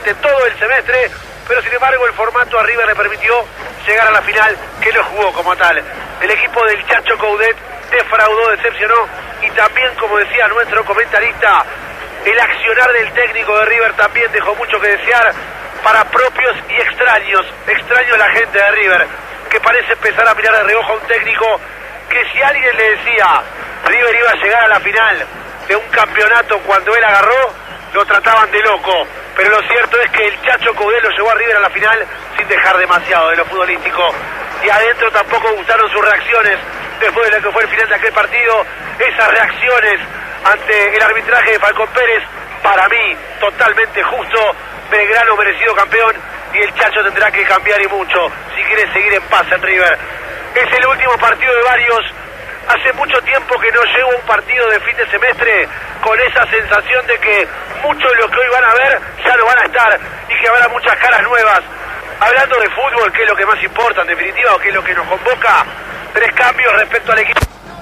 durante todo el semestre, pero sin embargo el formato a River le permitió llegar a la final, que lo jugó como tal. El equipo del Chacho Coudet defraudó, decepcionó, y también, como decía nuestro comentarista, el accionar del técnico de River también dejó mucho que desear para propios y extraños. Extraño a la gente de River, que parece empezar a mirar de reojo a un técnico que, si alguien le decía River iba a llegar a la final de un campeonato cuando él agarró, lo trataban de loco. Pero lo cierto es que el Chacho Coudet lo llevó a River a la final sin dejar demasiado de lo futbolístico. Y adentro tampoco gustaron sus reacciones después de lo que fue el final de aquel partido. Esas reacciones ante el arbitraje de Falcón Pérez, para mí totalmente justo. Belgrano merecido campeón, y el Chacho tendrá que cambiar, y mucho, si quiere seguir en paz en River. Es el último partido de varios. Hace mucho tiempo que no llego a un partido de fin de semestre con esa sensación de que muchos de los que hoy van a ver ya no van a estar, y que habrá muchas caras nuevas. Hablando de fútbol, que es lo que más importa en definitiva, o que es lo que nos convoca, 3 cambios respecto al equipo.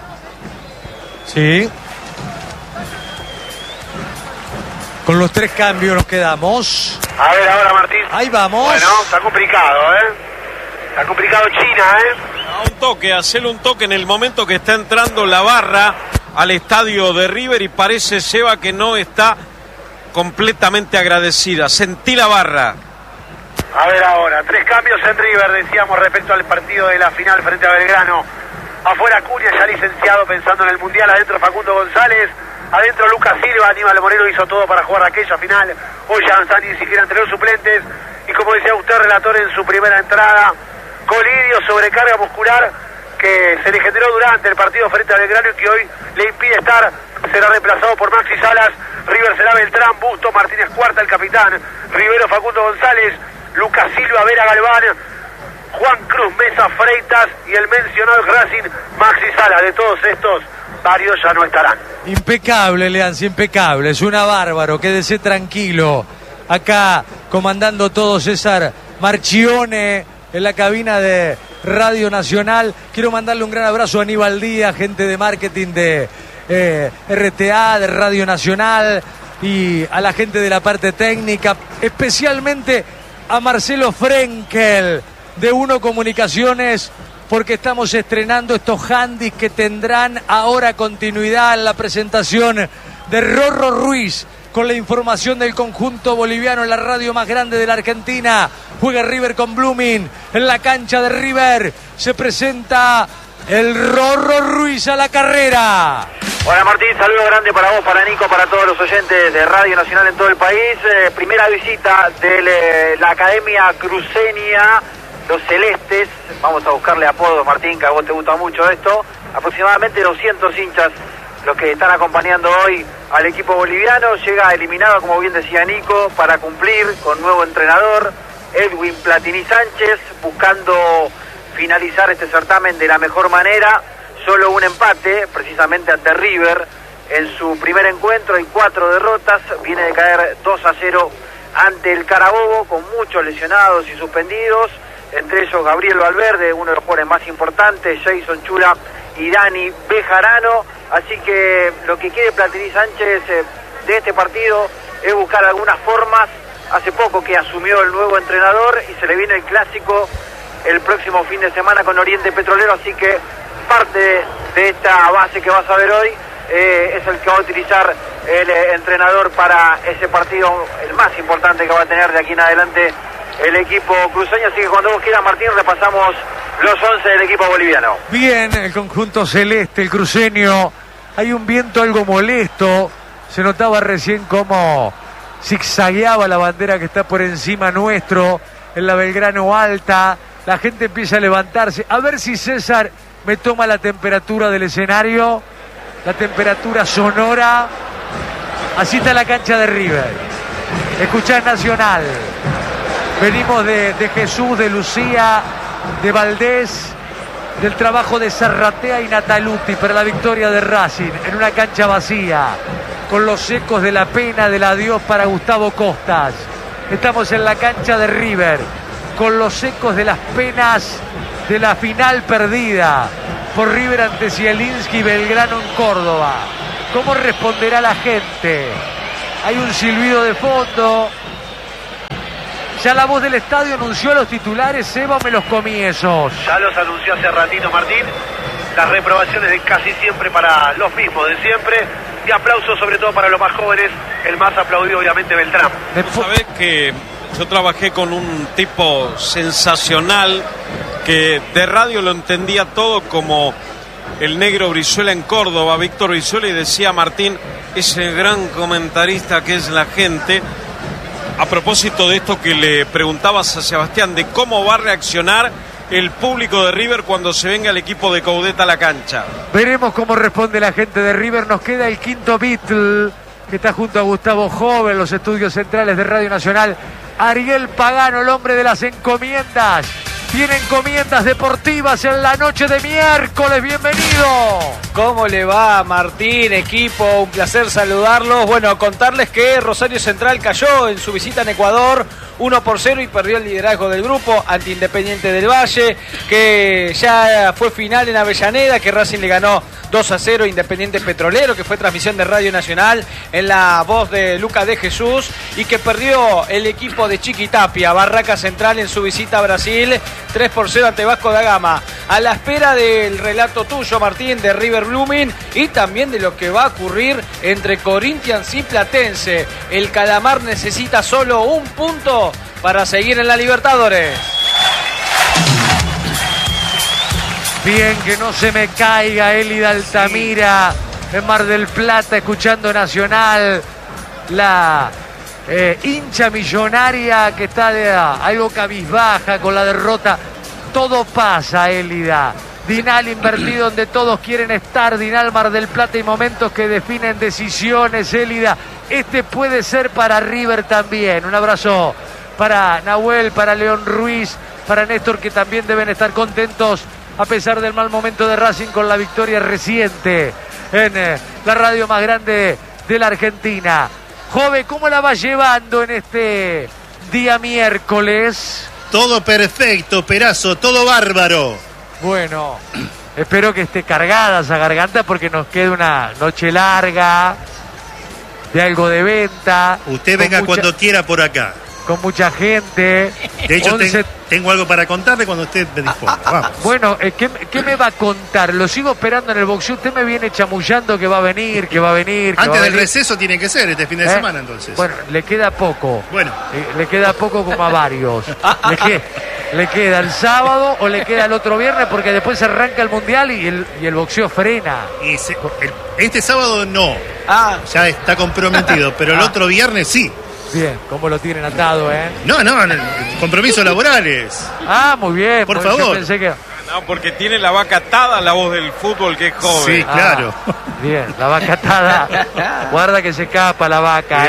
Sí. Con los 3 cambios nos quedamos. A ver ahora, Martín. Ahí vamos. Bueno, está complicado, Está complicado China, Un toque, hacerle un toque en el momento que está entrando la barra al estadio de River, y parece, Seba, que no está completamente agradecida. Sentí la barra. A ver ahora, 3 cambios en River, decíamos, respecto al partido de la final frente a Belgrano. Afuera Acuña, ya licenciado, pensando en el Mundial. Adentro Facundo González. Adentro Lucas Silva. Aníbal Moreno hizo todo para jugar aquella final. Hoy ya ni siquiera entre los suplentes. Y como decía usted, relator, en su primera entrada, colirio, sobrecarga muscular que se le generó durante el partido frente a Belgrano y que hoy le impide estar. Será reemplazado por Maxi Salas. River será Beltrán, Busto, Martínez Cuarta, el capitán, Rivero, Facundo González, Lucas Silva, Vera Galván, Juan Cruz, Mesa, Freitas y el mencionado Racing, Maxi Salas. De todos estos, varios ya no estarán. Impecable, Leanzi, impecable. Es una bárbaro, quédese tranquilo. Acá comandando todo César Marchione en la cabina de Radio Nacional. Quiero mandarle un gran abrazo a Aníbal Díaz, gente de marketing de RTA, de Radio Nacional, y a la gente de la parte técnica, especialmente a Marcelo Frenkel de Uno Comunicaciones, porque estamos estrenando estos handys que tendrán ahora continuidad en la presentación de Rorro Ruiz, con la información del conjunto boliviano en la radio más grande de la Argentina. Juega River con Blooming en la cancha de River. Se presenta el Rorro Ruiz a la carrera. Hola Martín, saludo grande para vos, para Nico, para todos los oyentes de Radio Nacional en todo el país. Primera visita de la Academia Cruceña, los Celestes. Vamos a buscarle apodos, Martín, que a vos te gusta mucho esto. Aproximadamente 200 hinchas los que están acompañando hoy al equipo boliviano. Llega eliminado, como bien decía Nico, para cumplir con nuevo entrenador, Edwin Platini Sánchez, buscando finalizar este certamen de la mejor manera. Solo un empate, precisamente ante River, en su primer encuentro, y 4 derrotas. Viene de caer 2-0 ante el Carabobo, con muchos lesionados y suspendidos, entre ellos Gabriel Valverde, uno de los jugadores más importantes, Jason Chura y Dani Bejarano. Así que lo que quiere Platini Sánchez de este partido es buscar algunas formas. Hace poco que asumió el nuevo entrenador y se le viene el clásico el próximo fin de semana con Oriente Petrolero, así que parte de esta base que vas a ver hoy es el que va a utilizar el entrenador para ese partido, el más importante que va a tener de aquí en adelante el equipo cruceño. Así que cuando vos quieras, Martín, repasamos los 11 del equipo boliviano. Bien, el conjunto celeste, el cruceño. Hay un viento algo molesto. Se notaba recién cómo zigzagueaba la bandera que está por encima nuestro en la Belgrano Alta. La gente empieza a levantarse. A ver si César me toma la temperatura del escenario, la temperatura sonora. Así está la cancha de River. Escuchá Nacional. Venimos de Jesús, de Lucía, de Valdés, del trabajo de Zarratea y Nataluti para la victoria de Racing en una cancha vacía, con los ecos de la pena del adiós para Gustavo Costas. Estamos en la cancha de River, con los ecos de las penas de la final perdida por River ante Zielinski y Belgrano en Córdoba. ¿Cómo responderá la gente? Hay un silbido de fondo. Ya la voz del estadio anunció a los titulares. Seba, me los comí esos. Ya los anunció hace ratito Martín. Las reprobaciones de casi siempre para los mismos de siempre. Y aplausos sobre todo para los más jóvenes. El más aplaudido obviamente Beltrán. Vos sabés que yo trabajé con un tipo sensacional que de radio lo entendía todo como el negro Brizuela en Córdoba, Víctor Brizuela, y decía Martín, ese gran comentarista que es la gente. A propósito de esto que le preguntabas a Sebastián, de cómo va a reaccionar el público de River cuando se venga el equipo de Coudet a la cancha. Veremos cómo responde la gente de River. Nos queda el quinto Beatle, que está junto a Gustavo Joven, los estudios centrales de Radio Nacional. Ariel Pagano, el hombre de las encomiendas. Tiene encomiendas deportivas en la noche de miércoles. Bienvenido. ¿Cómo le va, Martín, equipo? Un placer saludarlos. Bueno, contarles que Rosario Central cayó en su visita en Ecuador 1-0 y perdió el liderazgo del grupo ante Independiente del Valle, que ya fue final en Avellaneda, que Racing le ganó 2-0 Independiente Petrolero, que fue transmisión de Radio Nacional en la voz de Lucas de Jesús, y que perdió el equipo de Chiquitapia, Barraca Central, en su visita a Brasil 3-0 ante Vasco da Gama. A la espera del relato tuyo, Martín, de River Blooming, y también de lo que va a ocurrir entre Corinthians y Platense. El Calamar necesita solo un punto para seguir en la Libertadores. Bien, que no se me caiga Elida Altamira en Mar del Plata, escuchando Nacional. La hincha millonaria que está de algo cabizbaja con la derrota. Todo pasa, Elida. Dinal invertido donde todos quieren estar. Dinal Mar del Plata, y momentos que definen decisiones, Elida. Este puede ser para River también. Un abrazo para Nahuel, para León Ruiz, para Néstor, que también deben estar contentos a pesar del mal momento de Racing con la victoria reciente en la radio más grande de la Argentina. Joven, ¿cómo la va llevando en este día miércoles? Todo perfecto, Perazo, todo bárbaro. Bueno, espero que esté cargada esa garganta porque nos queda una noche larga de algo de venta. Usted venga cuando quiera por acá. Con mucha gente. De hecho, tengo algo para contarle cuando usted me disponga. Vamos. Bueno, ¿qué me va a contar? Lo sigo esperando en el boxeo. Usted me viene chamullando que va a venir, que va a venir. Antes del receso tiene que ser este fin de semana, entonces. Bueno, le queda poco. Bueno. Le queda poco como a varios. ¿Le queda el sábado o le queda el otro viernes? Porque después se arranca el Mundial y el boxeo frena. Este sábado no. Ya está comprometido, pero el otro viernes sí. Bien, ¿cómo lo tienen atado, No, compromisos laborales. Muy bien. Por favor. Yo pensé que... No, porque tiene la vaca atada, la voz del fútbol, que es joven. Sí, claro. Bien, la vaca atada. Guarda que se escapa la vaca,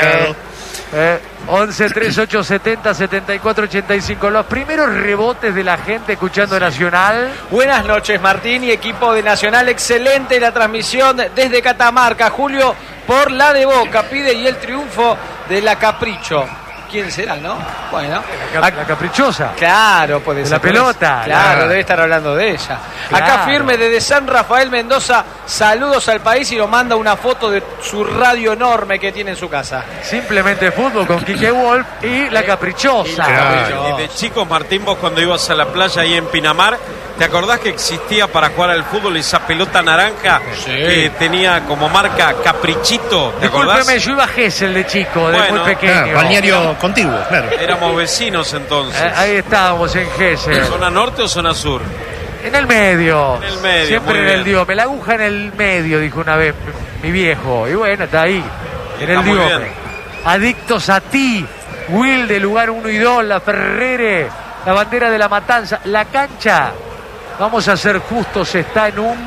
11 38 70 74 85. Los primeros rebotes de la gente escuchando Nacional. Buenas noches, Martín y equipo de Nacional. Excelente la transmisión desde Catamarca. Julio por la de Boca pide y el triunfo de la Capricho. ¿Quién será, no? Bueno, la caprichosa. Claro, puede ser. La pelota. Claro, debe estar hablando de ella. Claro. Acá firme desde San Rafael, Mendoza. Saludos al país, y nos manda una foto de su radio enorme que tiene en su casa. Simplemente fútbol con Quique Wolf y la caprichosa. Claro. Y de chicos, Martín, vos cuando ibas a la playa ahí en Pinamar, ¿te acordás que existía para jugar al fútbol esa pelota naranja que tenía como marca Caprichito? ¿Te acordás? Discúlpeme, yo iba a Gesell de chico, de muy pequeño. Balneario contiguo, claro. Éramos vecinos entonces. Ahí estábamos en Gesell. ¿Zona norte o zona sur? En el medio. En el medio. Siempre en el diome. La aguja en el medio, dijo una vez mi viejo. Y bueno, está ahí. En el diome. Adictos a ti. Will de lugar 1 y 2. La Ferrere. La bandera de la Matanza. La cancha, vamos a ser justos, está en un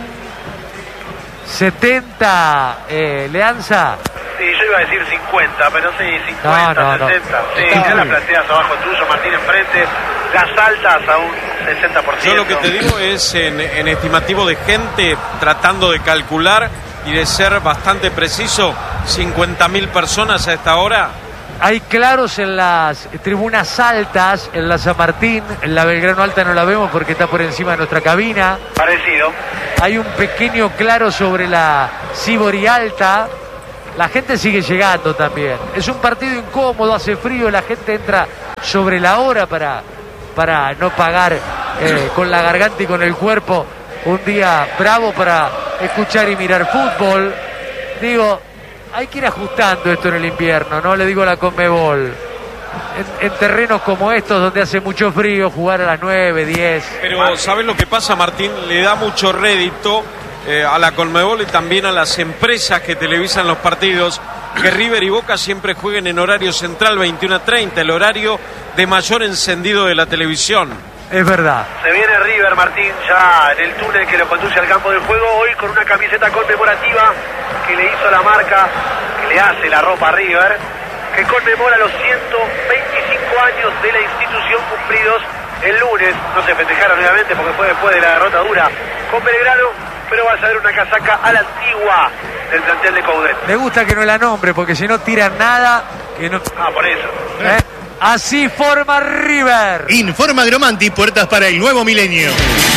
70, Leanza. Sí, yo iba a decir 50, pero sí, 50, no. 60. Sí, ya la planteas abajo tuyo, Martín, enfrente. Las altas a un 60%. Yo lo que te digo es en estimativo de gente, tratando de calcular y de ser bastante preciso, 50.000 personas a esta hora. Hay claros en las tribunas altas, en la San Martín, en la Belgrano Alta no la vemos porque está por encima de nuestra cabina. Parecido. Hay un pequeño claro sobre la Sibori Alta. la gente sigue llegando también. Es un partido incómodo, hace frío, la gente entra sobre la hora para no pagar con la garganta y con el cuerpo un día bravo para escuchar y mirar fútbol. Digo, hay que ir ajustando esto en el invierno, ¿no? Le digo a la Conmebol. En terrenos como estos, donde hace mucho frío, jugar a las 9, 10. Pero, ¿sabes lo que pasa, Martín? Le da mucho rédito a la Conmebol y también a las empresas que televisan los partidos, que River y Boca siempre jueguen en horario central, 21:30, el horario de mayor encendido de la televisión. Es verdad. Se viene River, Martín, ya en el túnel que lo conduce al campo del juego, hoy con una camiseta conmemorativa que le hizo la marca, que le hace la ropa a River, que conmemora los 125 años de la institución cumplidos el lunes. No se festejaron obviamente porque fue después de la derrota dura con Belgrano, pero va a ser una casaca a la antigua del plantel de Coudet. Me gusta que no la nombre porque si no tiran nada, que no... Por eso. Así forma River. Informa Gromanti, puertas para el nuevo milenio.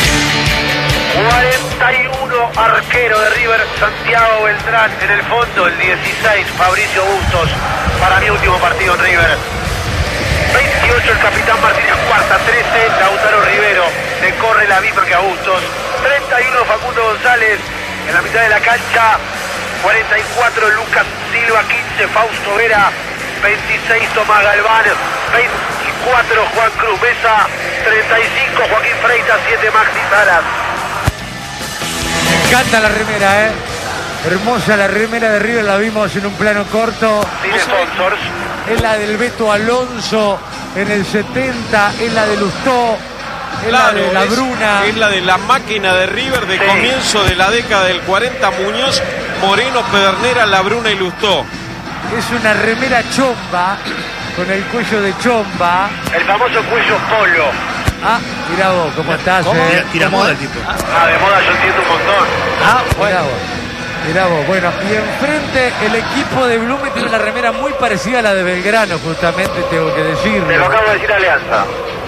41 arquero de River, Santiago Beltrán en el fondo, el 16 Fabricio Bustos, para mi último partido en River. 28 el capitán Martínez Cuarta, 13 Lautaro Rivero, le corre la misma que a Bustos. 31 Facundo González en la mitad de la cancha, 44 Lucas Silva, 15 Fausto Vera, 26 Tomás Galván, 24 Juan Cruz Mesa, 35 Joaquín Freitas, 7 Maxi Salas. Me encanta la remera, hermosa la remera de River, la vimos en un plano corto. Sin sponsors. Es la del Beto Alonso en el 70, es la de Lustó, es Claro, la de la Bruna. Es la de la máquina de River de comienzo de la década del 40, Muñoz, Moreno, Pedernera, La Bruna y Lustó. Es una remera chomba, con el cuello de chomba. El famoso cuello polo. Mirá vos, ¿cómo estás? Tira moda el tipo. De moda yo entiendo un montón. Mirá vos. Bueno, y enfrente el equipo de Blumen tiene una remera muy parecida a la de Belgrano, justamente, tengo que decirlo. Me lo acabo de decir Alianza.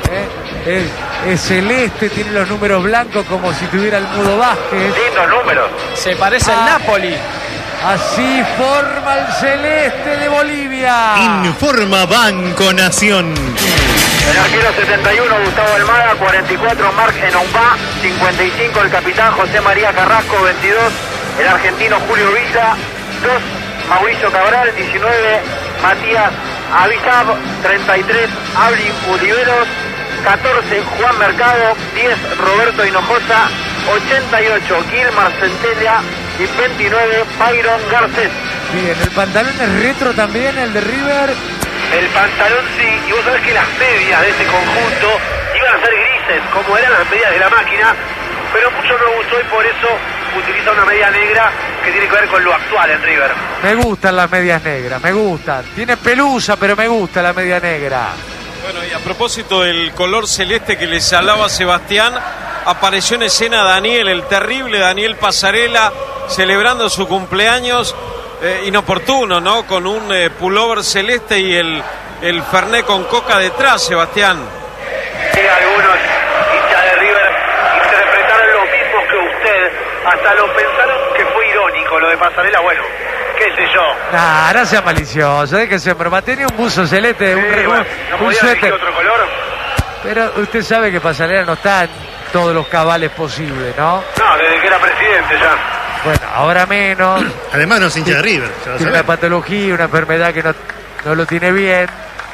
Es celeste, tiene los números blancos como si tuviera el Mudo Vázquez. Lindos números. Se parece al Napoli. Así forma el celeste de Bolivia. Informa Banco Nación. El arquero 71, Gustavo Almada, 44, Marc Enombá, 55, el capitán José María Carrasco, 22, el argentino Julio Villa, 2, Mauricio Cabral, 19, Matías Avisab, 33, Abril Uliveros, 14, Juan Mercado, 10, Roberto Hinojosa, 88, Gilmar Centella y 29, Byron Garcés. Bien, el pantalón es retro también, el de River. El pantalón sí, y vos sabés que las medias de ese conjunto iban a ser grises, como eran las medias de la máquina, pero mucho no gustó y por eso utiliza una media negra que tiene que ver con lo actual en River. Me gustan las medias negras, me gustan. Tiene pelusa, pero me gusta la media negra. Bueno, y a propósito del color celeste que les hablaba Sebastián, apareció en escena Daniel, el terrible Daniel Pasarela, celebrando su cumpleaños. Inoportuno, ¿no? Con un pullover celeste y el Fernet con coca detrás, Sebastián. Sí, algunos hinchas de River interpretaron lo mismo que usted, hasta lo pensaron que fue irónico lo de Pasarela, bueno, qué sé yo. No sea malicioso, déjese broma. Tenía un buzo celeste, ¿no un podía suéter. elegir otro color? Pero usted sabe que Pasarela no está en todos los cabales posibles, ¿no? No, desde que era presidente ya. Bueno, ahora menos. Además no es hincha de River. Tiene una patología, una enfermedad que no lo tiene bien.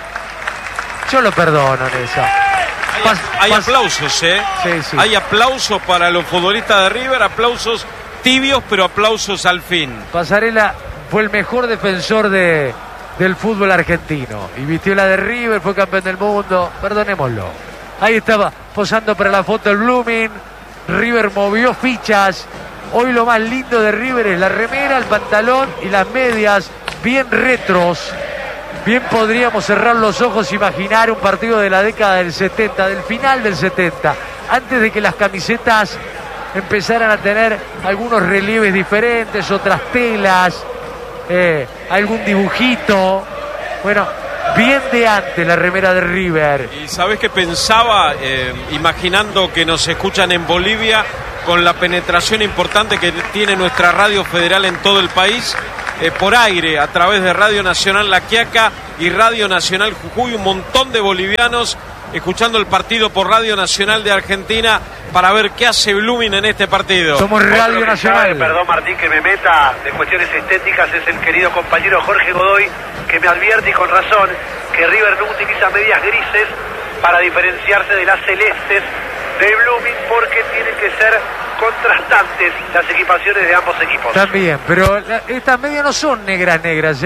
Yo lo perdono en esa. Hay aplausos, ¿eh? Sí. Hay aplausos para los futbolistas de River, aplausos tibios, pero aplausos al fin. Pasarela fue el mejor defensor del fútbol argentino. Y vistió la de River, fue campeón del mundo. Perdonémoslo. Ahí estaba posando para la foto el Blooming. River movió fichas. Hoy lo más lindo de River es la remera, el pantalón y las medias bien retros. Bien podríamos cerrar los ojos e imaginar un partido de la década del 70, del final del 70, antes de que las camisetas empezaran a tener algunos relieves diferentes, otras telas, algún dibujito. Bueno, bien de antes la remera de River. Y ¿sabés qué pensaba? Imaginando que nos escuchan en Bolivia, con la penetración importante que tiene nuestra radio federal en todo el país, por aire a través de Radio Nacional La Quiaca y Radio Nacional Jujuy, un montón de bolivianos escuchando el partido por Radio Nacional de Argentina para ver qué hace Blooming en este partido. Somos Radio Nacional. Perdón, Martín, que me meta de cuestiones estéticas, es el querido compañero Jorge Godoy, que me advierte, y con razón, que River no utiliza medias grises para diferenciarse de las celestes de Blooming, porque tienen que ser contrastantes las equipaciones de ambos equipos. También, pero estas medias no son negras,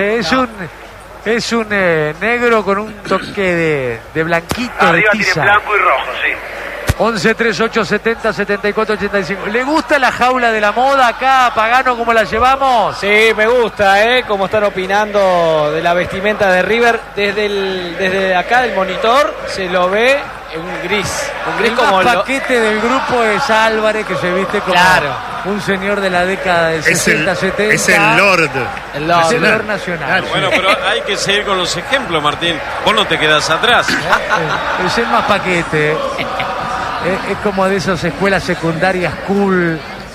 es un negro con un toque de blanquito. Arriba de tiza. tiene blanco y rojo, sí. 11 38 70 74 85. ¿Le gusta la jaula de la moda acá, Pagano, cómo la llevamos? Sí, me gusta, como están opinando de la vestimenta de River. Desde acá del monitor se lo ve un gris El como más paquete del grupo es Álvarez, que se viste como un señor de la década de 60, 70. Es el Lord. El Lord Nacional. Bueno, pero hay que seguir con los ejemplos, Martín. Vos no te quedás atrás. Es el más paquete. Es como de esas escuelas secundarias cool.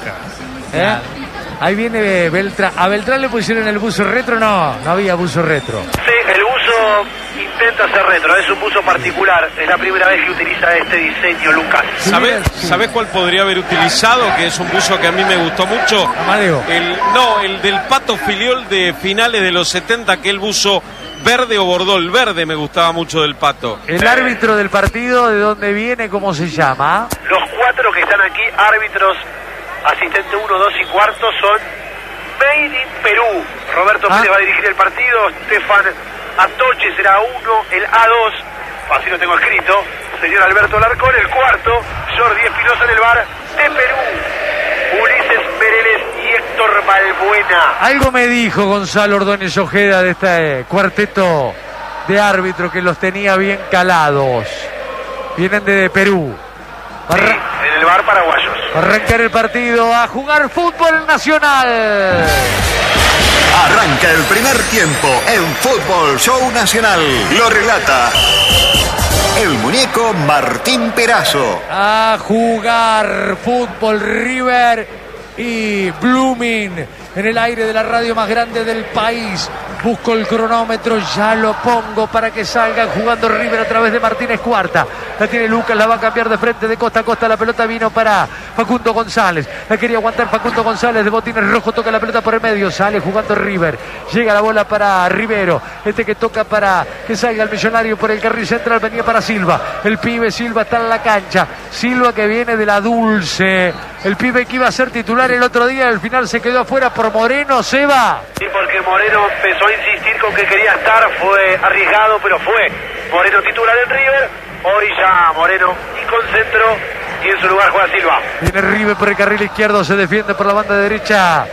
Ahí viene Beltrán. ¿A Beltrán le pusieron el buzo retro? No había buzo retro. Sí, el buzo intenta ser retro, es un buzo particular. Es la primera vez que utiliza este diseño, Lucas. ¿Sabés cuál podría haber utilizado? Que es un buzo que a mí me gustó mucho. Amadeo. El del Pato Filiol de finales de los 70, que el buzo verde o bordó. El verde me gustaba mucho del Pato. El árbitro del partido, ¿de dónde viene? ¿Cómo se llama? Los cuatro que están aquí, árbitros, asistente 1, 2 y cuarto, son Made in Perú. Roberto Pérez va a dirigir el partido. Stefan Atoche será 1, el A2, así lo tengo escrito, señor Alberto Larcón. El cuarto, Jordi Espinosa en el bar de Perú, Ulises Mereles y Héctor Balbuena. Algo me dijo Gonzalo Ordóñez Ojeda de este cuarteto de árbitros, que los tenía bien calados. Vienen de Perú. Sí, en el bar paraguayos. Arrancar el partido, a jugar fútbol nacional. Arranca el primer tiempo en Fútbol Show Nacional. Lo relata el muñeco Martín Perazo. A jugar fútbol River y Blooming en el aire de la radio más grande del país. Busco el cronómetro, ya lo pongo para que salgan jugando River a través de Martínez Cuarta. La tiene Lucas, la va a cambiar de frente, de costa a costa. La pelota vino para Facundo González. La quería aguantar Facundo González, de botines rojos, toca la pelota por el medio. Sale jugando River. Llega la bola para Rivero. Que toca para que salga el Millonario por el carril central. Venía para Silva. El pibe Silva está en la cancha. Silva, que viene de la Dulce. El pibe que iba a ser titular el otro día, al final se quedó afuera por Moreno. Seba. Sí, porque Moreno empezó a insistir con que quería estar, fue arriesgado, pero fue Moreno titular en River. Hoy ya Moreno y con centro, y en su lugar juega Silva. Viene River por el carril izquierdo, se defiende por la banda derecha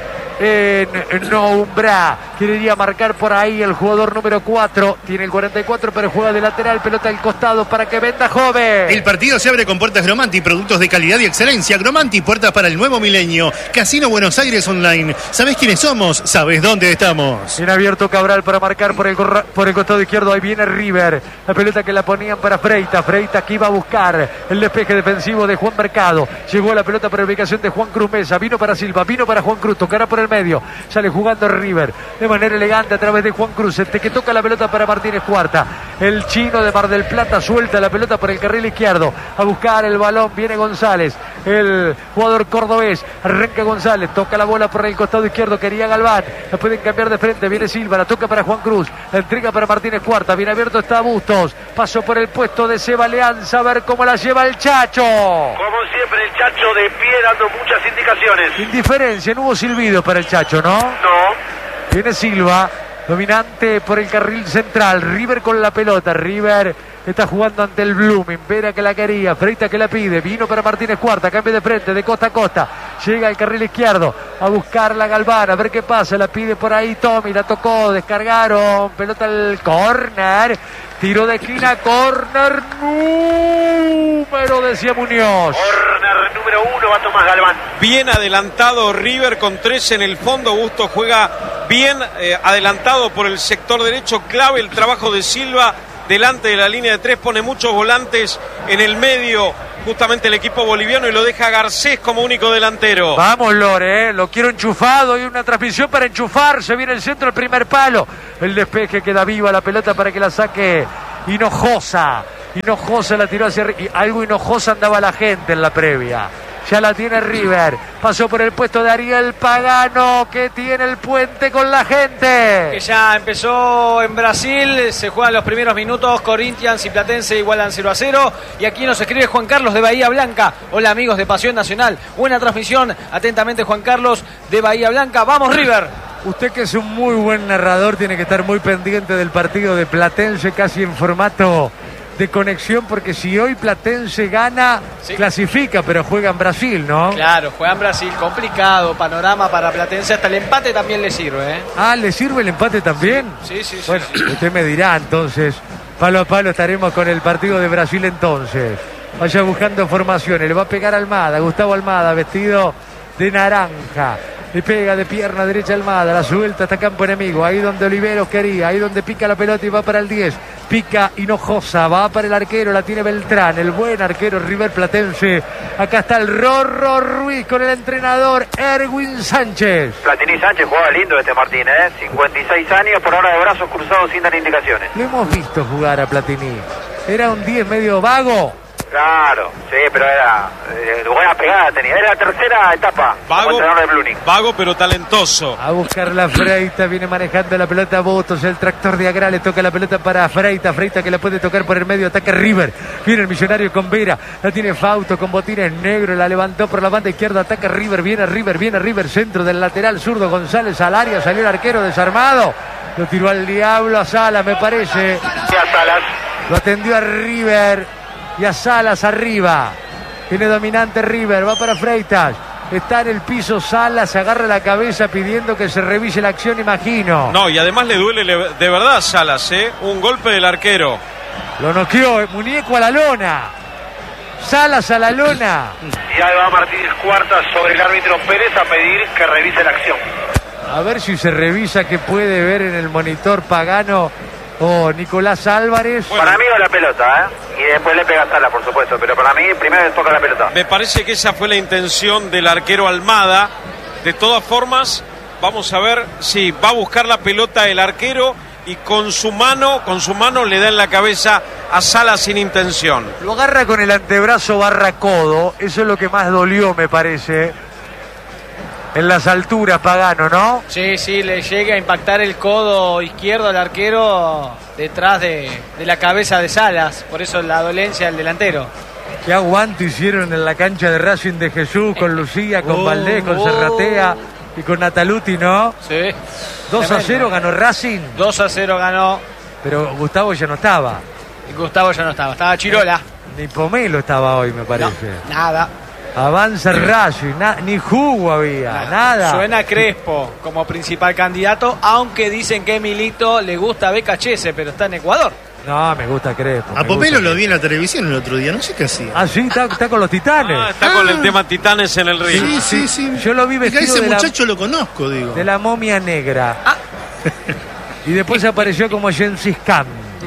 en Noumbra. Quería marcar por ahí el jugador número 4. Tiene el 44, pero juega de lateral. Pelota al costado para que venda Joven. El partido se abre con puertas Gromanti, productos de calidad y excelencia. Gromanti, puertas para el nuevo milenio. Casino Buenos Aires Online. ¿Sabés quiénes somos? ¿Sabés dónde estamos? Bien abierto Cabral para marcar por el costado izquierdo. Ahí viene River. La pelota que la ponían para Freita. Freita que iba a buscar el despeje defensivo de Juan Mercado. Llegó la pelota para ubicación de Juan Cruz Mesa. Vino para Silva, vino para Juan Cruz. Tocará por el medio. Sale jugando River de manera elegante a través de Juan Cruz. Que toca la pelota para Martínez Cuarta. El chino de Mar del Plata suelta la pelota por el carril izquierdo. A buscar el balón. Viene González, el jugador cordobés. Arranca González. Toca la bola por el costado izquierdo. Quería Galván. La pueden cambiar de frente. Viene Silva. La toca para Juan Cruz. La entrega para Martínez Cuarta. Bien abierto está Bustos. Paso por el puesto de Seba Leanza. A ver cómo la lleva el Chacho. Como siempre, el Chacho de pie dando muchas indicaciones. Indiferencia. No hubo silbido para el Chacho, ¿no? No. Viene Silva, dominante por el carril central. River con la pelota. River está jugando ante el Blooming. Vera que la quería, Freita que la pide. Vino para Martínez Cuarta, cambio de frente, de costa a costa. Llega al carril izquierdo a buscar la Galván, a ver qué pasa. La pide por ahí Tommy, la tocó, descargaron. Pelota al córner. Tiro de esquina, córner número, decía Muñoz. Córner número 1 va Tomás Galván. Bien adelantado River con 3 en el fondo. Bustos juega bien adelantado por el sector derecho. Clave el trabajo de Silva delante de la línea de 3. Pone muchos volantes en el medio justamente el equipo boliviano y lo deja Garcés como único delantero. Vamos, Lore, lo quiero enchufado. Hay una transmisión para enchufarse. Viene el centro, el primer palo. El despeje, queda viva la pelota para que la saque Hinojosa. Hinojosa la tiró hacia arriba. Algo Hinojosa andaba la gente en la previa. Ya la tiene River. Pasó por el puesto de Ariel Pagano, que tiene el puente con la gente. Que ya empezó en Brasil. Se juegan los primeros minutos. Corinthians y Platense igualan 0-0. Y aquí nos escribe Juan Carlos de Bahía Blanca. Hola, amigos de Pasión Nacional. Buena transmisión. Atentamente, Juan Carlos de Bahía Blanca. ¡Vamos, River! Usted, que es un muy buen narrador, tiene que estar muy pendiente del partido de Platense, casi en formato de conexión, porque si hoy Platense gana, sí, clasifica, pero juega en Brasil, ¿no? Claro, juega en Brasil, complicado panorama para Platense, hasta el empate también le sirve, ¿eh? Ah, ¿le sirve el empate también? Sí. Bueno, usted me dirá entonces, palo a palo estaremos con el partido de Brasil entonces. Vaya buscando formaciones, le va a pegar Almada, Gustavo Almada, vestido de naranja. Le pega de pierna derecha Almada, la suelta hasta campo enemigo, ahí donde Oliveros quería, ahí donde pica la pelota y va para el 10, pica Hinojosa, va para el arquero, la tiene Beltrán, el buen arquero River Platense. Acá está el Rorro Ruiz con el entrenador Erwin Sánchez. Platini Sánchez jugaba lindo Martín, 56 años, por ahora de brazos cruzados sin dar indicaciones. Lo hemos visto jugar a Platini, era un 10 medio vago. Claro, sí, pero era buena pegada tenía. Era la tercera etapa como entrenador de Bluning. Vago pero talentoso. A buscar la Freita, viene manejando la pelota Botos, el tractor de Agra, le toca la pelota para Freita, Freita que la puede tocar por el medio, ataca River, viene el Millonario con Vera, la tiene Fausto con botines negros, la levantó por la banda izquierda, ataca River, viene River, centro del lateral zurdo, González al área, salió el arquero desarmado, lo tiró al diablo a Salas, me parece. Y a Salas. Lo atendió a River. Y a Salas arriba. Tiene dominante River. Va para Freitas. Está en el piso Salas. Agarra la cabeza pidiendo que se revise la acción, imagino. No, y además le duele de verdad a Salas, ¿eh? Un golpe del arquero. Lo noqueó. Muñeco a la lona. Salas a la lona. Y ahí va Martínez Cuartas sobre el árbitro Pérez a pedir que revise la acción. A ver si se revisa qué puede ver en el monitor Pagano o Nicolás Álvarez. Bueno, para mí va la pelota, y después le pega a Sala, por supuesto, pero para mí primero le toca la pelota. Me parece que esa fue la intención del arquero Almada. De todas formas, vamos a ver si va a buscar la pelota el arquero y con su mano le da en la cabeza a Sala sin intención. Lo agarra con el antebrazo barra codo, eso es lo que más dolió, me parece. En las alturas, Pagano, ¿no? Sí, le llega a impactar el codo izquierdo al arquero detrás de la cabeza de Salas. Por eso la dolencia del delantero. Qué aguante hicieron en la cancha de Racing de Jesús con Lucía, con Valdés, con Serratea y con Nataluti, ¿no? Sí. 2-0 ganó Racing. 2-0 ganó. Pero Gustavo ya no estaba. Gustavo ya no estaba, estaba Chirola. Ni Pomelo estaba hoy, me parece. No, nada. Avanza el Racing, ni jugo había, nada. Suena Crespo como principal candidato, aunque dicen que Milito le gusta a Becachese, pero está en Ecuador. No, me gusta Crespo. A Pomelo lo vi en la televisión el otro día, no sé qué hacía. Ah, sí, está con los Titanes. Está con el tema Titanes en el ring. Sí. Yo lo vi vestido ese muchacho lo conozco, digo. de la momia negra. Y después apareció como Gengis Khan.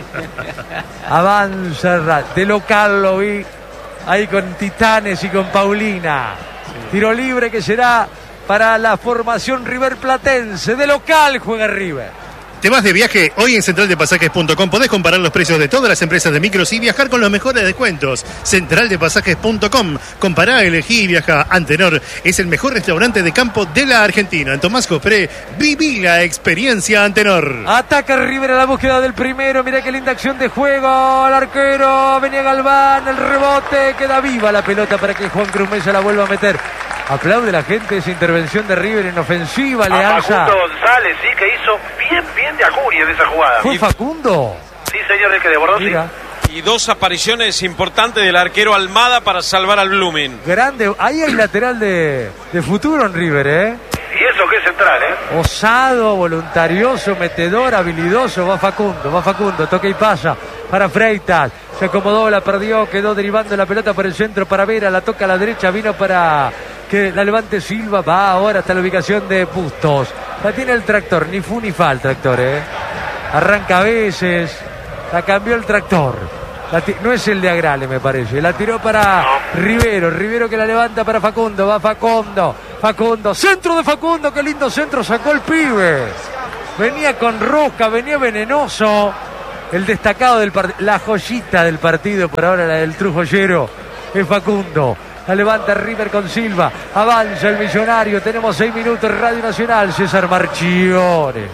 Avanza, de local lo vi. Ahí con Titanes y con Paulina. Tiro libre que será para la formación River Platense. De local juega River. ¿Te vas de viaje? Hoy en centraldepasajes.com podés comparar los precios de todas las empresas de micros y viajar con los mejores descuentos. Centraldepasajes.com. Compará, elegí y viaja. Antenor es el mejor restaurante de campo de la Argentina. En Tomás Copré, viví la experiencia Antenor. Ataca River a la búsqueda del primero. Mirá qué linda acción de juego. El arquero venía Galván. El rebote. Queda viva la pelota para que Juan Cruz Mesa la vuelva a meter. Aplaude la gente esa intervención de River en ofensiva. Le alza. Facundo González, sí, que hizo bien de Acuña en esa jugada. ¿Fue Facundo? Sí, señor, el que desbordó, Mira. Y dos apariciones importantes del arquero Almada para salvar al Blooming. Grande. Ahí hay lateral de futuro en River, ¿eh? Y eso que es central, Osado, voluntarioso, metedor, habilidoso. Va Facundo, toca y pasa para Freitas. Se acomodó, la perdió, quedó derivando la pelota por el centro para Vera. La toca a la derecha, vino para que la levante Silva. Va ahora hasta la ubicación de Bustos. La tiene el tractor, ni fu ni fa el tractor, Arranca a veces. La cambió el tractor. No es el de Agrale, me parece. La tiró para Rivero. Rivero que la levanta para Facundo. Va Facundo. Facundo. Centro de Facundo. Qué lindo centro sacó el pibe. Venía con rosca, venía venenoso. El destacado del partido. La joyita del partido, por ahora la del Trujollero, es Facundo. La levanta River con Silva. Avanza el Millonario. Tenemos 6 minutos. Radio Nacional. César Marchione.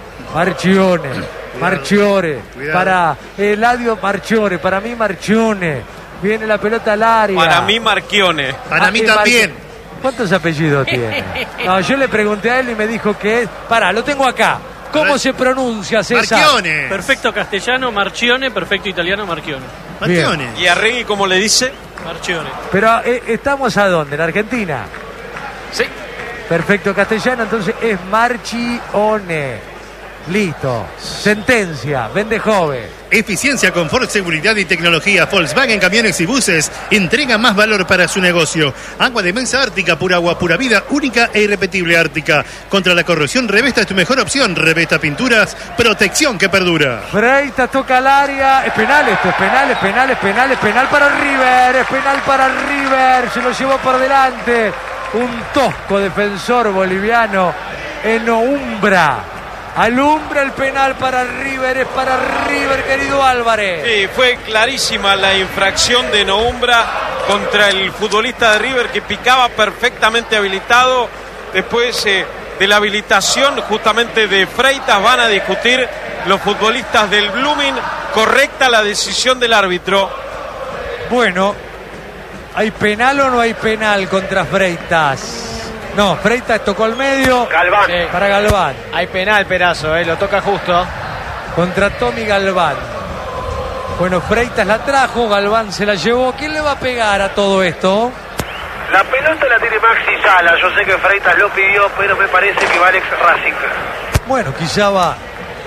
Marchione. Para Eladio Marchione. Para mí Marchione. Viene la pelota al área. Para mí Marchione. Para mí también. ¿Cuántos apellidos tiene? No, yo le pregunté a él y me dijo que es... Pará, lo tengo acá. ¿Cómo se pronuncia, César? Marchione. Perfecto castellano, Marchione. Perfecto italiano, Marchione. Marchione. ¿Y Arregui cómo le dice? Marchione. Pero ¿estamos a dónde? ¿En Argentina? Sí. Perfecto castellano, entonces es Marchione. Listo. Sentencia. Vende joven. Eficiencia, confort, seguridad y tecnología. Volkswagen Camiones y Buses entrega más valor para su negocio. Agua de mesa Ártica, pura agua, pura vida, única e irrepetible Ártica. Contra la corrosión, Revesta es tu mejor opción. Revesta Pinturas, protección que perdura. Freitas toca al área. Es penal esto, es penal para River. Es penal para River. Se lo llevó por delante. Un tosco defensor boliviano. Enohumbra. Alumbra el penal para River, es para River, querido Álvarez. Sí, fue clarísima la infracción de Enohumbra contra el futbolista de River que picaba perfectamente habilitado. Después de la habilitación justamente de Freitas van a discutir los futbolistas del Blooming. Correcta la decisión del árbitro. Bueno, ¿hay penal o no hay penal contra Freitas? No, Freitas tocó al medio. Galván. Para Galván. Hay penal, Perazo, lo toca justo. Contra Tommy Galván. Bueno, Freitas la trajo, Galván se la llevó. ¿Quién le va a pegar a todo esto? La pelota la tiene Maxi Sala. Yo sé que Freitas lo pidió, pero me parece que va Alex Racing. Bueno, quizá va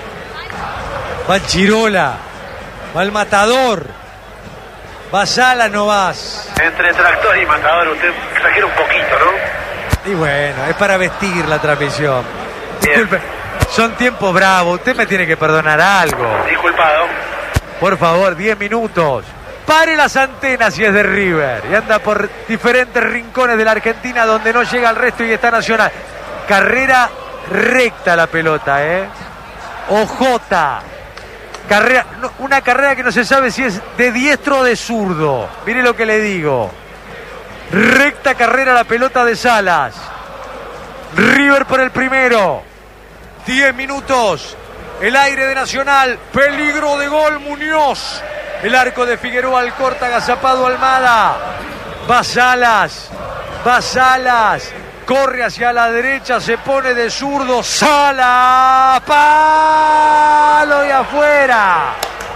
Chirola, va el Matador, va Sala, no vas. Entre tractor y matador, usted exagera un poquito, ¿no? Y bueno, es para vestir la transmisión. Bien. Disculpe, son tiempos bravos, usted me tiene que perdonar algo. Disculpado. Por favor, 10 minutos. Pare las antenas si es de River. Y anda por diferentes rincones de la Argentina donde no llega al resto y está Nacional. Carrera recta la pelota, Ojota. Una carrera que no se sabe si es de diestro o de zurdo. Mire lo que le digo. Recta carrera la pelota de Salas. River por el primero. 10 minutos. El aire de Nacional. Peligro de gol Muñoz. El arco de Figueroa al corta, agazapado Almada. Va Salas. Corre hacia la derecha, se pone de zurdo. Sala. Palo y afuera.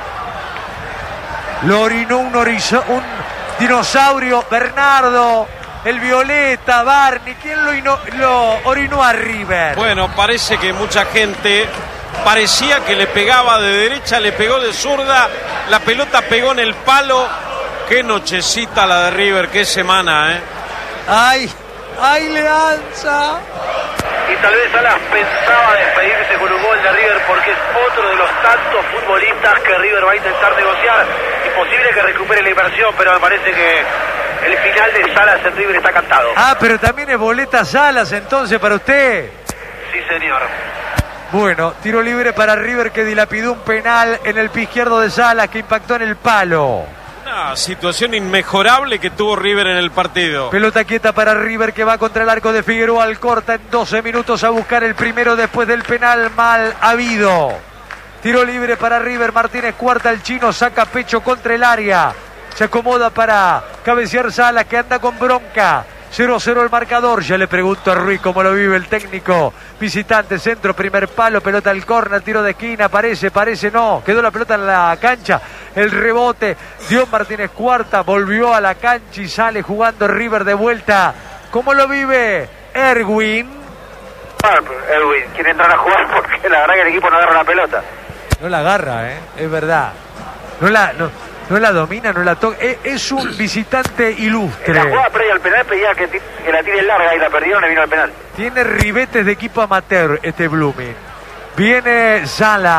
Lo orinó un dinosaurio, Bernardo, el Violeta, Barney. ¿Quién lo orinó a River? Bueno, parece que mucha gente parecía que le pegaba de derecha, le pegó de zurda, la pelota pegó en el palo. Qué nochecita la de River, qué semana, ¡Ay, Leanza! Y tal vez Salas pensaba despedirse con un gol de River porque es otro de los tantos futbolistas que River va a intentar negociar. Imposible que recupere la inversión, pero me parece que el final de Salas en River está cantado. Pero también es boleta Salas entonces para usted. Sí, señor. Bueno, tiro libre para River que dilapidó un penal en el pie izquierdo de Salas que impactó en el palo. Una situación inmejorable que tuvo River en el partido. Pelota quieta para River que va contra el arco de Figueroa Alcorta en 12 minutos a buscar el primero después del penal mal habido. Tiro libre para River, Martínez Cuarta, el chino saca pecho contra el área. Se acomoda para cabecear Salas que anda con bronca. 0-0 el marcador. Ya le pregunto a Ruiz cómo lo vive el técnico visitante. Centro, primer palo, pelota al córner, tiro de esquina, parece, no. Quedó la pelota en la cancha. El rebote dio Martínez Cuarta, volvió a la cancha y sale jugando River de vuelta. ¿Cómo lo vive Erwin? Erwin quiere entrar a jugar porque la verdad que el equipo no agarra la pelota. No la agarra, es verdad. No la domina, no la toca. Es un visitante ilustre. En la jugada previa al penal pedía que la tire larga y la perdió, le vino al penal. Tiene ribetes de equipo amateur este Blooming. Viene Salas,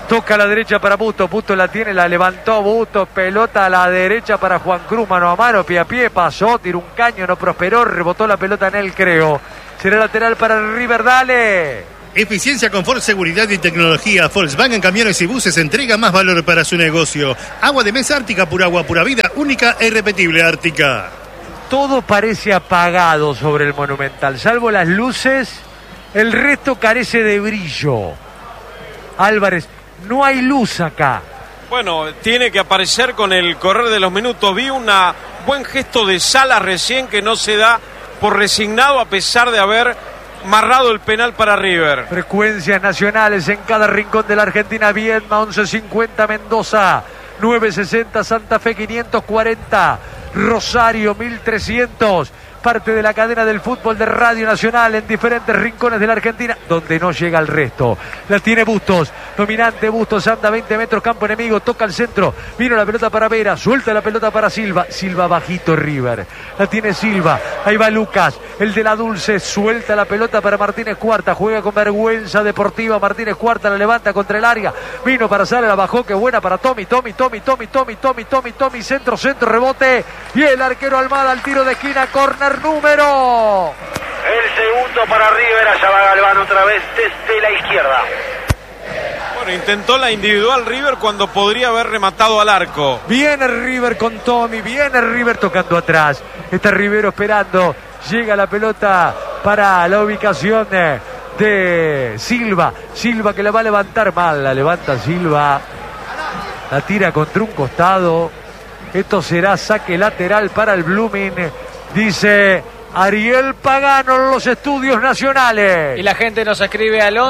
Toca a la derecha para Bustos. Bustos la tiene, la levantó Bustos. Pelota a la derecha para Juan Cruz. Mano a mano, pie a pie. Pasó, tiró un caño, no prosperó. Rebotó la pelota en él, creo. Será lateral para River, dale. Eficiencia, confort, seguridad y tecnología. Volkswagen Camiones y Buses entrega más valor para su negocio. Agua de mesa Ártica, pura agua, pura vida. Única e irrepetible Ártica. Todo parece apagado sobre el Monumental, salvo las luces. El resto carece de brillo. Álvarez, no hay luz acá. Bueno, tiene que aparecer con el correr de los minutos. Vi un buen gesto de Salas recién que no se da por resignado a pesar de haber marrado el penal para River. Frecuencias nacionales en cada rincón de la Argentina. Viedma, 1150 Mendoza, 960 Santa Fe, 540 Rosario, 1300. Parte de la cadena del fútbol de Radio Nacional en diferentes rincones de la Argentina, donde no llega el resto. La tiene Bustos, dominante Bustos, anda 20 metros, campo enemigo, toca al centro, vino la pelota para Vera, suelta la pelota para Silva, Silva bajito River, la tiene Silva, ahí va Lucas, el de la Dulce, suelta la pelota para Martínez Cuarta, juega con vergüenza deportiva, Martínez Cuarta la levanta contra el área, vino para Sala, la bajó, que buena para Tommy, centro, rebote, y el arquero Almada al tiro de esquina, córner número. El segundo para River, allá va Galván otra vez desde la izquierda. Bueno, intentó la individual River cuando podría haber rematado al arco. Viene River con Tommy, viene River tocando atrás. Está Rivero esperando. Llega la pelota para la ubicación de Silva. Silva que la va a levantar mal. La levanta Silva. La tira contra un costado. Esto será saque lateral para el Blooming. Dice Ariel Pagano en los estudios nacionales. Y la gente nos escribe al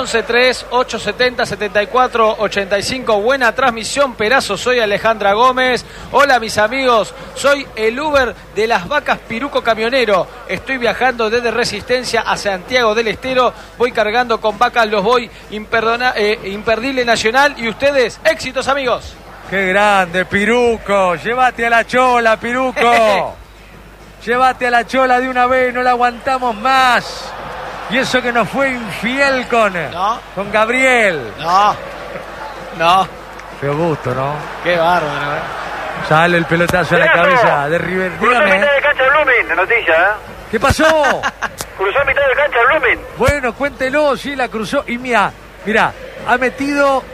11-3-870-74-85. Buena transmisión, Perazo. Soy Alejandra Gómez. Hola, mis amigos. Soy el Uber de las Vacas Piruco Camionero. Estoy viajando desde Resistencia a Santiago del Estero. Voy cargando con vacas, los voy imperdible nacional. Y ustedes, éxitos, amigos. Qué grande, Piruco. Llévate a la chola, Piruco. Llévate a la chola de una vez, no la aguantamos más. Y eso que nos fue infiel con Gabriel. No. Qué gusto, ¿no? Qué bárbaro, Sale el pelotazo a la cabeza de River. Cruzó a mitad de cancha Blooming, la noticia, ¿Qué pasó? Cruzó a mitad de cancha Blooming. Bueno, cuéntelo, sí, la cruzó. Y mira, ha metido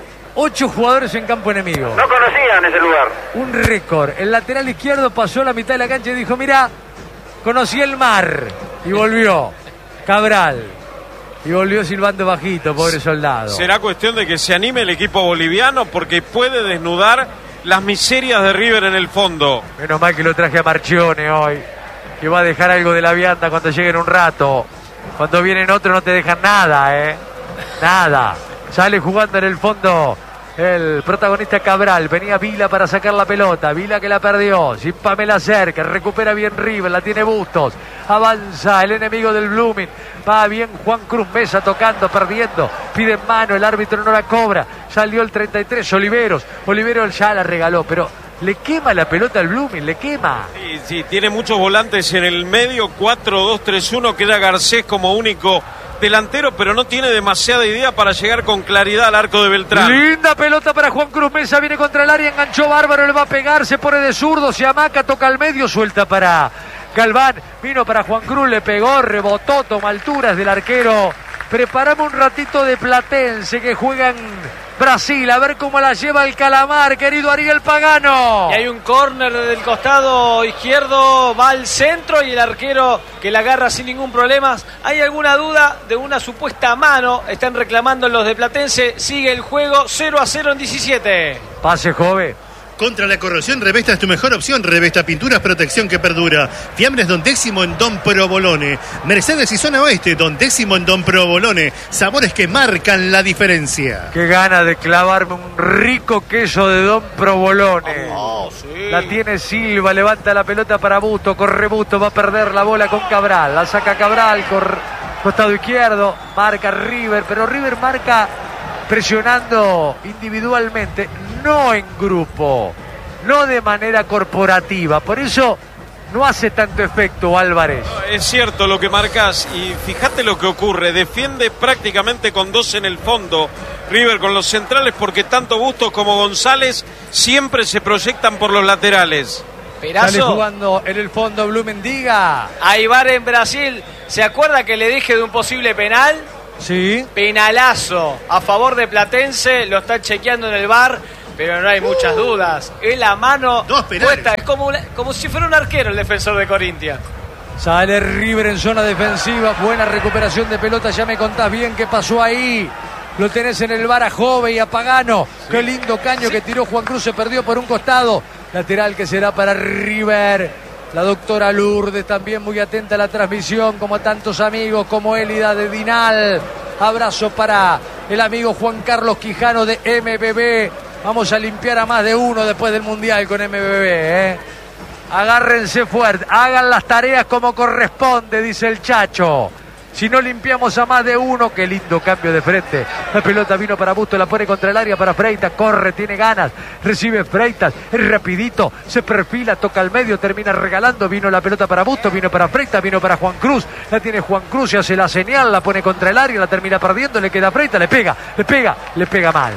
8 jugadores en campo enemigo. No conocían ese lugar. Un récord. El lateral izquierdo pasó la mitad de la cancha y dijo, mira, conocí el mar. Y volvió Cabral. Y volvió silbando bajito, pobre soldado. Será cuestión de que se anime el equipo boliviano porque puede desnudar las miserias de River en el fondo. Menos mal que lo traje a Marchione hoy, que va a dejar algo de la vianda cuando lleguen un rato. Cuando vienen otros no te dejan nada, Nada. Sale jugando en el fondo el protagonista Cabral. Venía Vila para sacar la pelota. Vila que la perdió. Sin Pamela cerca. Recupera bien River. La tiene Bustos. Avanza el enemigo del Blooming. Va bien Juan Cruz Mesa tocando, perdiendo. Pide en mano. El árbitro no la cobra. Salió el 33. Oliveros ya la regaló. Pero le quema la pelota al Blooming. Le quema. Sí, tiene muchos volantes en el medio. 4-2-3-1. Queda Garcés como único delantero, pero no tiene demasiada idea para llegar con claridad al arco de Beltrán. Linda pelota para Juan Cruz Mesa, viene contra el área, enganchó bárbaro, le va a pegar, se pone de zurdo, se amaca, toca al medio, suelta para Galván, vino para Juan Cruz, le pegó, rebotó, toma alturas del arquero. Preparamos un ratito de Platense que juega en Brasil, a ver cómo la lleva el Calamar, querido Ariel Pagano. Y hay un córner del costado izquierdo, va al centro y el arquero que la agarra sin ningún problema. ¿Hay alguna duda de una supuesta mano? Están reclamando los de Platense, sigue el juego 0-0 en 17. Pase, joven. Contra la corrosión, Revesta es tu mejor opción. Revesta Pinturas, protección que perdura. Fiambres Don Décimo en Don Provolone. Mercedes y Zona Oeste, Don Décimo en Don Provolone. Sabores que marcan la diferencia. Qué gana de clavarme un rico queso de Don Provolone. Sí. La tiene Silva, levanta la pelota para Busto, corre Busto, va a perder la bola con Cabral. La saca Cabral, costado izquierdo, marca River, pero River marca presionando individualmente, no en grupo, no de manera corporativa. Por eso no hace tanto efecto, Álvarez. Es cierto lo que marcas y fíjate lo que ocurre. Defiende prácticamente con 2 en el fondo River con los centrales porque tanto Bustos como González siempre se proyectan por los laterales. Sale Perazo, jugando en el fondo Blumendiga. Aibar en Brasil. ¿Se acuerda que le dije de un posible penal? Sí. Penalazo a favor de Platense. Lo está chequeando en el VAR, pero no hay muchas dudas. Es la mano 2 penales. puesta. Es como si fuera un arquero el defensor de Corinthians. Sale River en zona defensiva. Buena recuperación de pelota. Ya me contás bien qué pasó ahí. Lo tenés en el VAR a Jove y a Pagano. Qué lindo caño que tiró Juan Cruz. Se perdió por un costado. Lateral que será para River. La doctora Lourdes también muy atenta a la transmisión, como tantos amigos, como Élida de Dinal. Abrazo para el amigo Juan Carlos Quijano de MBB. Vamos a limpiar a más de uno después del Mundial con MBB. Agárrense fuerte, hagan las tareas como corresponde, dice el Chacho. Si no limpiamos a más de uno, qué lindo cambio de frente. La pelota vino para Bustos, la pone contra el área para Freitas, corre, tiene ganas, recibe Freitas, es rapidito, se perfila, toca al medio, termina regalando, vino la pelota para Bustos, vino para Freitas, vino para Juan Cruz, la tiene Juan Cruz, se hace la señal, la pone contra el área, la termina perdiendo, le queda Freitas, le pega mal.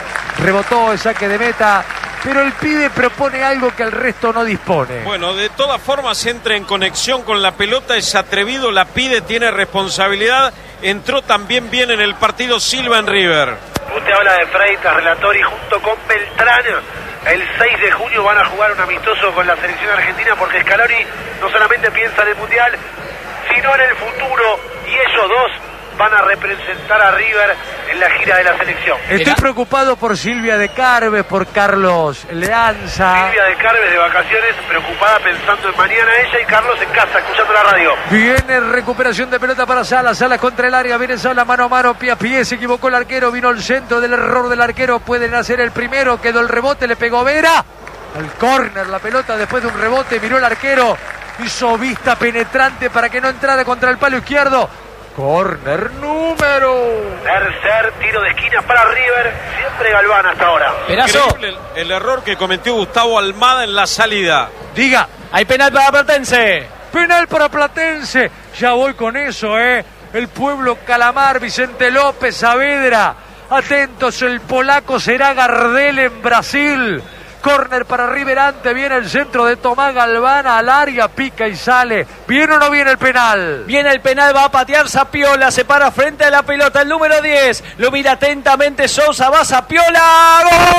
Rebotó el saque de meta, pero el pibe propone algo que el resto no dispone. Bueno, de todas formas entra en conexión con la pelota, es atrevido, la pide, tiene responsabilidad. Entró también bien en el partido Silva en River. Usted habla de Freitas, relator, y junto con Beltrán, el 6 de junio van a jugar un amistoso con la selección argentina porque Scaloni no solamente piensa en el Mundial, sino en el futuro, y ellos dos van a representar a River en la gira de la selección. Estoy preocupado por Silvia de Carves, por Carlos Leanza. Silvia de Carves de vacaciones, preocupada pensando en mañana ella, y Carlos en casa, escuchando la radio. Viene recuperación de pelota para Salas, Salas contra el área, viene Salas mano a mano, pie a pie, se equivocó el arquero, vino el centro del error del arquero, pueden hacer el primero, quedó el rebote, le pegó Vera, al córner la pelota después de un rebote, miró el arquero, hizo vista penetrante para que no entrara contra el palo izquierdo. Córner número. Tercer tiro de esquina para River, siempre Galván hasta ahora. Perazo, Increíble el error que cometió Gustavo Almada en la salida. Diga, hay penal para Platense. penal para Platense, ya voy con eso, el pueblo Calamar, Vicente López, Saavedra, atentos, el polaco será Gardel en Brasil. Córner para Riverante, viene el centro de Tomás Galván al área, pica y sale. ¿Viene o no viene el penal? Viene el penal, va a patear Zapiola, se para frente a la pelota, el número 10. Lo mira atentamente Sousa, va Zapiola.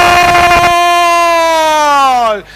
¡Gol!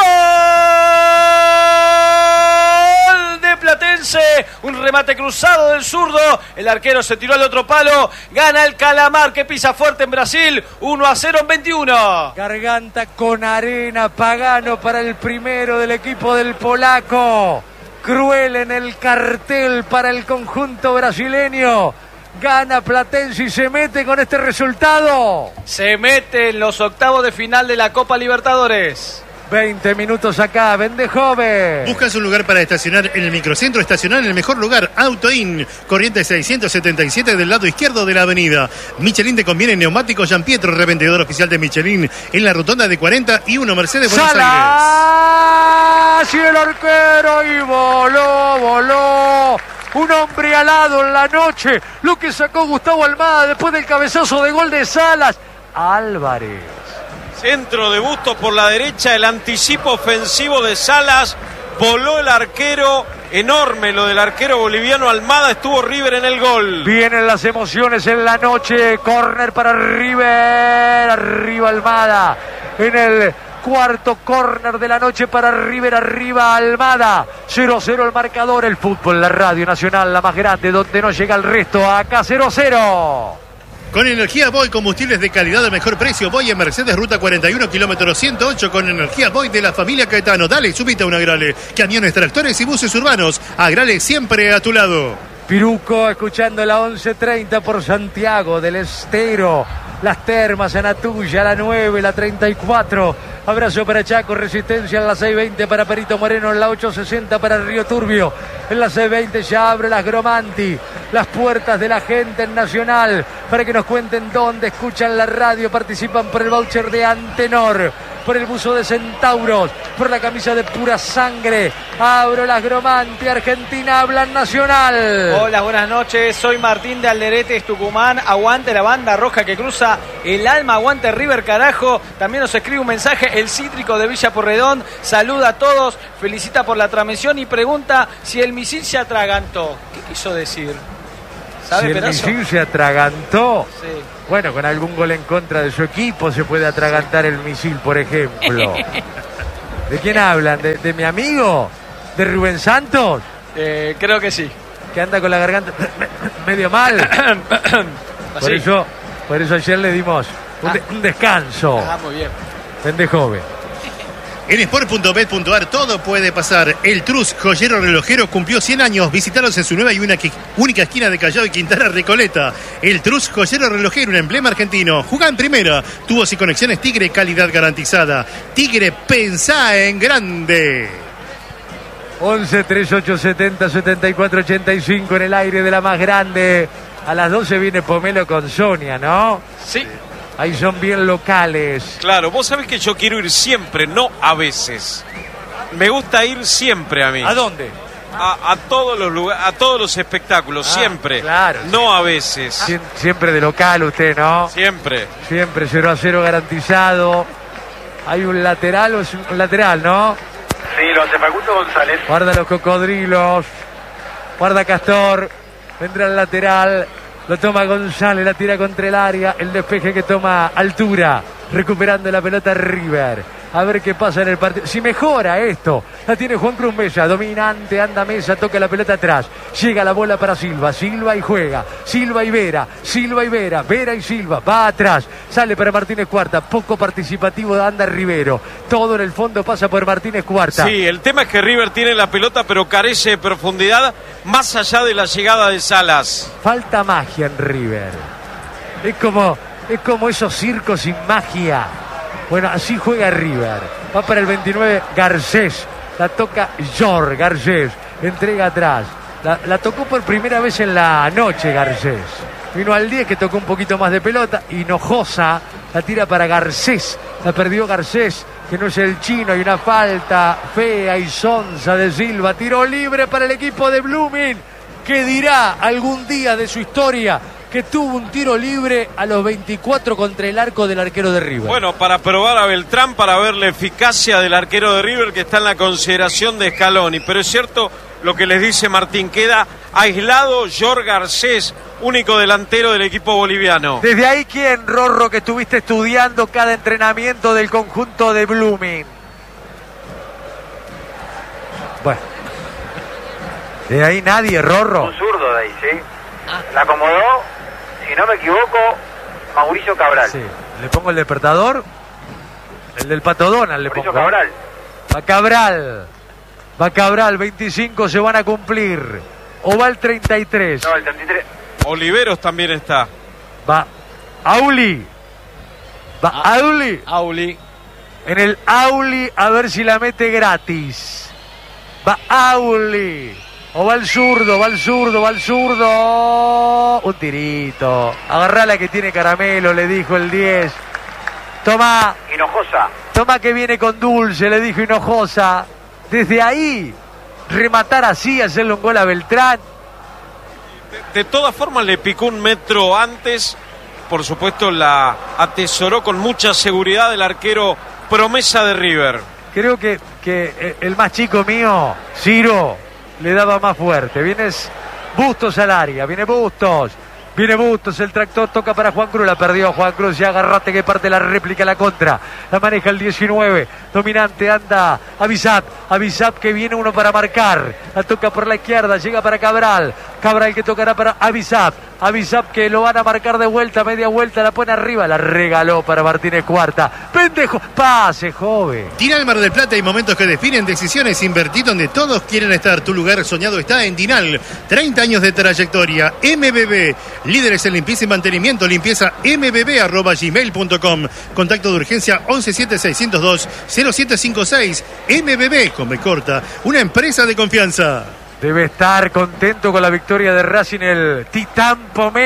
¡Gol de Platense! Un remate cruzado del zurdo. El arquero se tiró al otro palo. Gana el Calamar, que pisa fuerte en Brasil. 1-0 en 21. Garganta con arena, Pagano para el primero del equipo del polaco. Cruel en el cartel para el conjunto brasileño. Gana Platense y se mete con este resultado. Se mete en los octavos de final de la Copa Libertadores. 20 minutos acá, Vendejove. Buscas un lugar para estacionar en el microcentro, estacionar en el mejor lugar, AutoIn, Corrientes 677 del lado izquierdo de la avenida. Michelin te conviene neumáticos Gian Pietro, revendedor oficial de Michelin en la rotonda de 41 Mercedes Buenos Aires. ¡Salas! Y el arquero y voló. Un hombre alado en la noche, lo que sacó Gustavo Almada después del cabezazo de gol de Salas. Álvarez. Centro de Bustos por la derecha, el anticipo ofensivo de Salas, voló el arquero, enorme lo del arquero boliviano Almada, estuvo River en el gol. Vienen las emociones en la noche, córner para River, arriba Almada, en el cuarto córner de la noche para River, arriba Almada, 0-0 el marcador, el fútbol, la radio nacional, la más grande, donde no llega el resto, acá 0-0. Con energía Boy, combustibles de calidad de mejor precio. Boy en Mercedes, ruta 41, kilómetro 108, con energía Boy de la familia Caetano. Dale, subite a un Agrale. Camiones, tractores y buses urbanos. Agrale siempre a tu lado. Piruco, escuchando la 11:30 por Santiago del Estero. Las Termas, Anatuya, la 9, la 34. Abrazo para Chaco, Resistencia en la 620 para Perito Moreno, en la 860 para Río Turbio. En la 620 ya abre las Gromanti, las puertas de la gente en Nacional, para que nos cuenten dónde escuchan la radio, participan por el voucher de Antenor. por el buzo de Centauros, por la camisa de pura sangre. Abro las Gromante, Argentina habla Nacional. Hola, buenas noches. Soy Martín de Alderetes, Tucumán. Aguante la banda roja que cruza el alma. Aguante River, carajo. También nos escribe un mensaje el Cítrico de Villa Porredón. Saluda a todos, felicita por la transmisión y pregunta si el misil se atragantó. ¿Qué quiso decir? ¿Sabe, si el Perazo? misil se atragantó. Sí. Bueno, con algún gol en contra de su equipo se puede atragantar el misil, por ejemplo. ¿De quién hablan? ¿De mi amigo? ¿De Rubén Santos? Creo que sí. Que anda con la garganta medio mal. Por eso ayer le dimos un descanso. Ah, muy bien. Pendejo. En sport.bet.ar todo puede pasar. El Trus, joyero relojero, cumplió 100 años. Visítalos en su nueva y única esquina de Callao y Quintana Recoleta. El Trus, joyero relojero, un emblema argentino. Jugá en primera. Tubos y conexiones Tigre, calidad garantizada. Tigre, pensá en grande. 11 38 70 74 85 en el aire de la más grande. A las 12 viene Pomelo con Sonia, ¿no? Sí. Ahí son bien locales. Claro, vos sabés que yo quiero ir siempre, no a veces. Me gusta ir siempre a mí. ¿A dónde? A todos los lugares, a todos los espectáculos, siempre. Claro. No a veces. Siempre de local usted, ¿no? Siempre. Siempre 0-0 garantizado. Hay un lateral, o es un lateral, ¿no? Sí, lo hace Facundo González. Guarda los cocodrilos. Guarda Castor. Entra el lateral. Lo toma González, la tira contra el área. El despeje que toma altura. Recuperando la pelota River. A ver qué pasa en el partido. Si mejora esto. La tiene Juan Cruz Mesa. Dominante, anda Mesa, toca la pelota atrás. Llega la bola para Silva. Silva y juega. Silva y Vera. Silva y Vera. Vera y Silva. Va atrás. Sale para Martínez Cuarta. Poco participativo anda Rivero. Todo en el fondo pasa por Martínez Cuarta. Sí, el tema es que River tiene la pelota pero carece de profundidad más allá de la llegada de Salas. Falta magia en River. Es como esos circos sin magia. Bueno, así juega River. Va para el 29 Garcés. La toca Jor Garcés. Entrega atrás. La tocó por primera vez en la noche Garcés. Vino al 10 que tocó un poquito más de pelota. Hinojosa la tira para Garcés. La perdió Garcés, que no es el chino. Hay una falta fea y sonsa de Silva. Tiro libre para el equipo de Blooming, que dirá algún día de su historia que tuvo un tiro libre a los 24 contra el arco del arquero de River. Bueno, para probar a Beltrán, para ver la eficacia del arquero de River que está en la consideración de Scaloni. Pero es cierto lo que les dice Martín, queda aislado Jorge Garcés, único delantero del equipo boliviano. Desde ahí, ¿quién, Rorro, que estuviste estudiando cada entrenamiento del conjunto de Blooming? Bueno. De ahí nadie, Rorro. Un zurdo de ahí, ¿sí? La acomodó, si no me equivoco, Mauricio Cabral. Sí. Le pongo el despertador. El del Pato Donald le Mauricio pongo. Cabral. Va Cabral, 25 se van a cumplir. O va el 33. No, el 33. Oliveros también está. Va Auli. Auli. En el Auli a ver si la mete gratis. Va Auli. O va el zurdo. Un tirito. Agarrá la que tiene caramelo, le dijo el 10. Toma que viene con dulce, le dijo Hinojosa. Desde ahí, rematar así, hacerle un gol a Beltrán. De todas formas le picó un metro antes. Por supuesto la atesoró con mucha seguridad el arquero promesa de River. Creo que el más chico mío, Ciro, le daba más fuerte. Viene Bustos al área, viene Bustos, el tractor toca para Juan Cruz, la perdió Juan Cruz, ya agarrate que parte la réplica, la contra, la maneja el 19, dominante anda Avisap que viene uno para marcar, la toca por la izquierda, llega para Cabral que tocará para Avisap que lo van a marcar de vuelta, media vuelta, la pone arriba, la regaló para Martínez Cuarta, pendejo, pase joven. Dinal Mar del Plata, hay momentos que definen decisiones, invertir donde todos quieren estar, tu lugar soñado está en Dinal, 30 años de trayectoria, MBB, líderes en limpieza y mantenimiento, limpieza mbb@gmail.com, contacto de urgencia 1176020756, MBB con B corta, una empresa de confianza. Debe estar contento con la victoria de Racing el Titán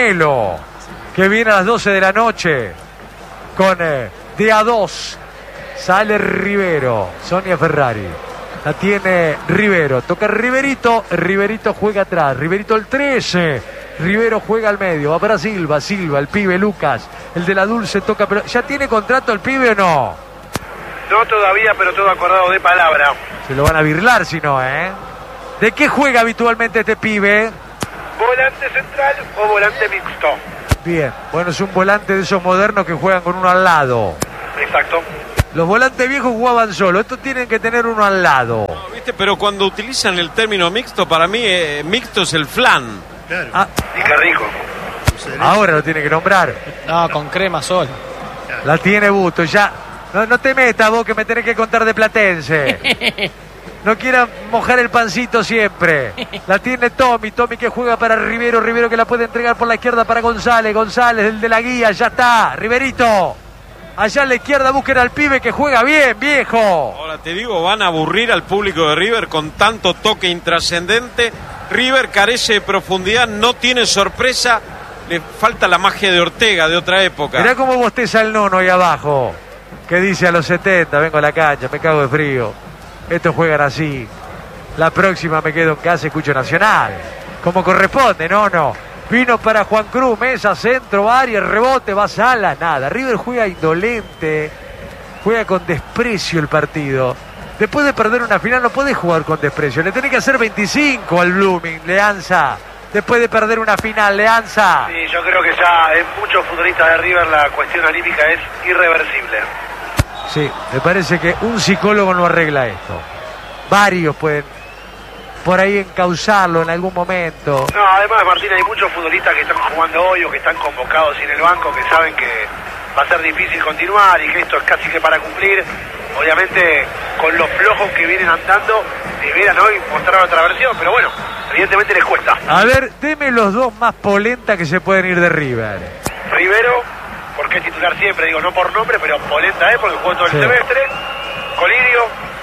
Pomelo, que viene a las 12 de la noche con de A2. Sale Rivero. Sonia Ferrari. La tiene Rivero. Toca Riverito. Riverito juega atrás. Riverito el 13. Rivero juega al medio. Va para Silva. Silva, el pibe Lucas. El de la Dulce toca. Pero ¿ya tiene contrato el pibe o no? No todavía, pero todo acordado de palabra. Se lo van a birlar si no, ¿eh? ¿De qué juega habitualmente este pibe? ¿Volante central o volante mixto? Bien. Bueno, es un volante de esos modernos que juegan con uno al lado. Exacto. Los volantes viejos jugaban solo. Estos tienen que tener uno al lado. No, ¿viste? Pero cuando utilizan el término mixto, para mí mixto es el flan. Claro. Ah, Y qué rico. ahora lo tiene que nombrar. No, con crema sol. La tiene Busto, ya. No te metas vos que me tenés que contar de Platense. No quieran mojar el pancito siempre. La tiene Tommy que juega para Rivero. Rivero que la puede entregar por la izquierda para González. González, el de la guía, ya está. Riverito. Allá a la izquierda busquen al pibe que juega bien, viejo. Ahora te digo, van a aburrir al público de River con tanto toque intrascendente. River carece de profundidad, no tiene sorpresa. Le falta la magia de Ortega de otra época. Mirá cómo bosteza el nono ahí abajo. Que dice a los 70, vengo a la cancha, me cago de frío. Estos juegan así. La próxima me quedo en casa, escucho Nacional. Como corresponde, no. Vino para Juan Cruz, mesa, centro, área, rebote, va Sala, nada. River juega indolente, juega con desprecio el partido. Después de perder una final no podés jugar con desprecio. Le tenés que hacer 25 al Blooming, Leanza. Después de perder una final, Leanza. Sí, yo creo que ya en muchos futbolistas de River la cuestión anímica es irreversible. Sí, me parece que un psicólogo no arregla esto. Varios pueden por ahí encauzarlo en algún momento. No, además, Martín, hay muchos futbolistas que están jugando hoy o que están convocados en el banco que saben que va a ser difícil continuar y que esto es casi que para cumplir. Obviamente, con los flojos que vienen andando, debieran hoy mostrar otra versión, pero bueno, evidentemente les cuesta. A ver, deme los dos más polenta que se pueden ir de River. Rivero, porque es titular siempre, digo, no por nombre, pero polenta porque jugó todo el Sí. semestre. Colidio,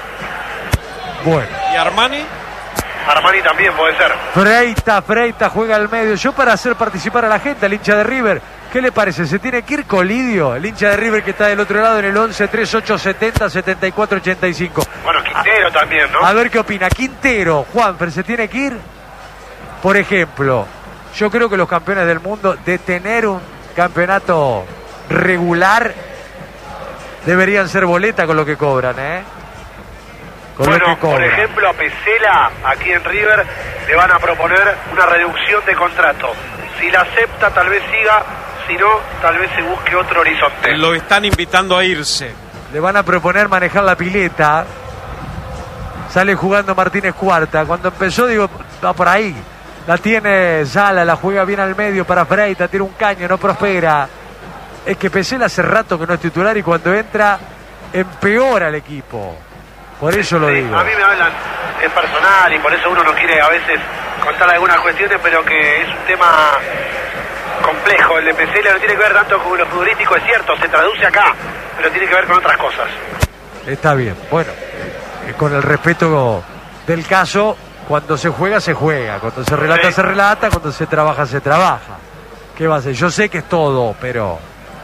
Bueno, ¿Y Armani? Armani también puede ser. Freita juega al medio. Yo para hacer participar a la gente, al hincha de River, ¿qué le parece? ¿Se tiene que ir Colidio? El hincha de River que está del otro lado en el 11 38 70 74 85. Bueno, Quintero también, ¿no? A ver qué opina. Quintero, Juanfer, ¿se tiene que ir? Por ejemplo, yo creo que los campeones del mundo, de tener un campeonato regular, deberían ser boleta con lo que cobran, ¿eh? Con lo Bueno, que por cobran. ejemplo, a Pesela, aquí en River, le van a proponer una reducción de contrato. Si la acepta, tal vez siga. Si no, tal vez se busque otro horizonte. Lo están invitando a irse. Le van a proponer manejar la pileta. Sale jugando Martínez Cuarta. Cuando empezó, digo, va por ahí. La tiene Sala, la juega bien al medio para Freita, tira un caño, no prospera. Es que Pesela hace rato que no es titular y cuando entra, empeora el equipo. Por eso lo Sí, digo. a mí me hablan, es personal y por eso uno no quiere a veces contar algunas cuestiones, pero que es un tema complejo. El de Pesela no tiene que ver tanto con lo futbolístico, es cierto, se traduce acá, pero tiene que ver con otras cosas. Está bien. Bueno, con el respeto del caso, cuando se juega, se juega. Cuando se relata, Sí. se relata. Cuando se trabaja, se trabaja. ¿Qué va a ser? Yo sé que es todo, pero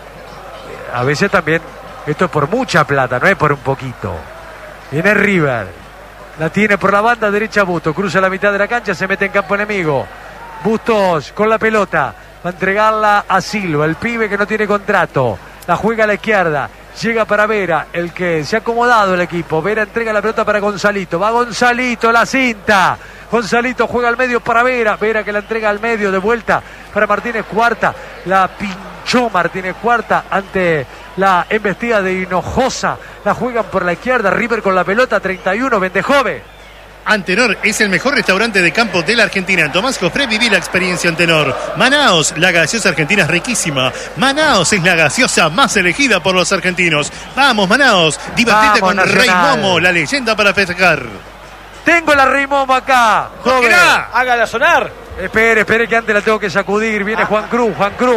a veces también esto es por mucha plata, no es por un poquito. Viene River. La tiene por la banda derecha Bustos. Cruza la mitad de la cancha, se mete en campo enemigo. Bustos con la pelota. Va a entregarla a Silva, el pibe que no tiene contrato. La juega a la izquierda. Llega para Vera, el que se ha acomodado el equipo. Vera entrega la pelota para Gonzalito. Va Gonzalito, la cinta. Gonzalito juega al medio para Vera. Vera que la entrega al medio de vuelta para Martínez Cuarta. La pinchó Martínez Cuarta ante la embestida de Hinojosa. La juegan por la izquierda. River con la pelota, 31, Vendejove. Antenor es el mejor restaurante de campo de la Argentina. En Tomás Jofré viví la experiencia Antenor. Manaos, la gaseosa argentina es riquísima. Manaos es la gaseosa más elegida por los argentinos. Vamos, Manaos, divertite Vamos, con Rey Nacional. Momo, la leyenda para festejar. Tengo la Rey Momo acá, joven. Mirá. Hágala sonar. Espere que antes la tengo que sacudir. Viene Juan Cruz,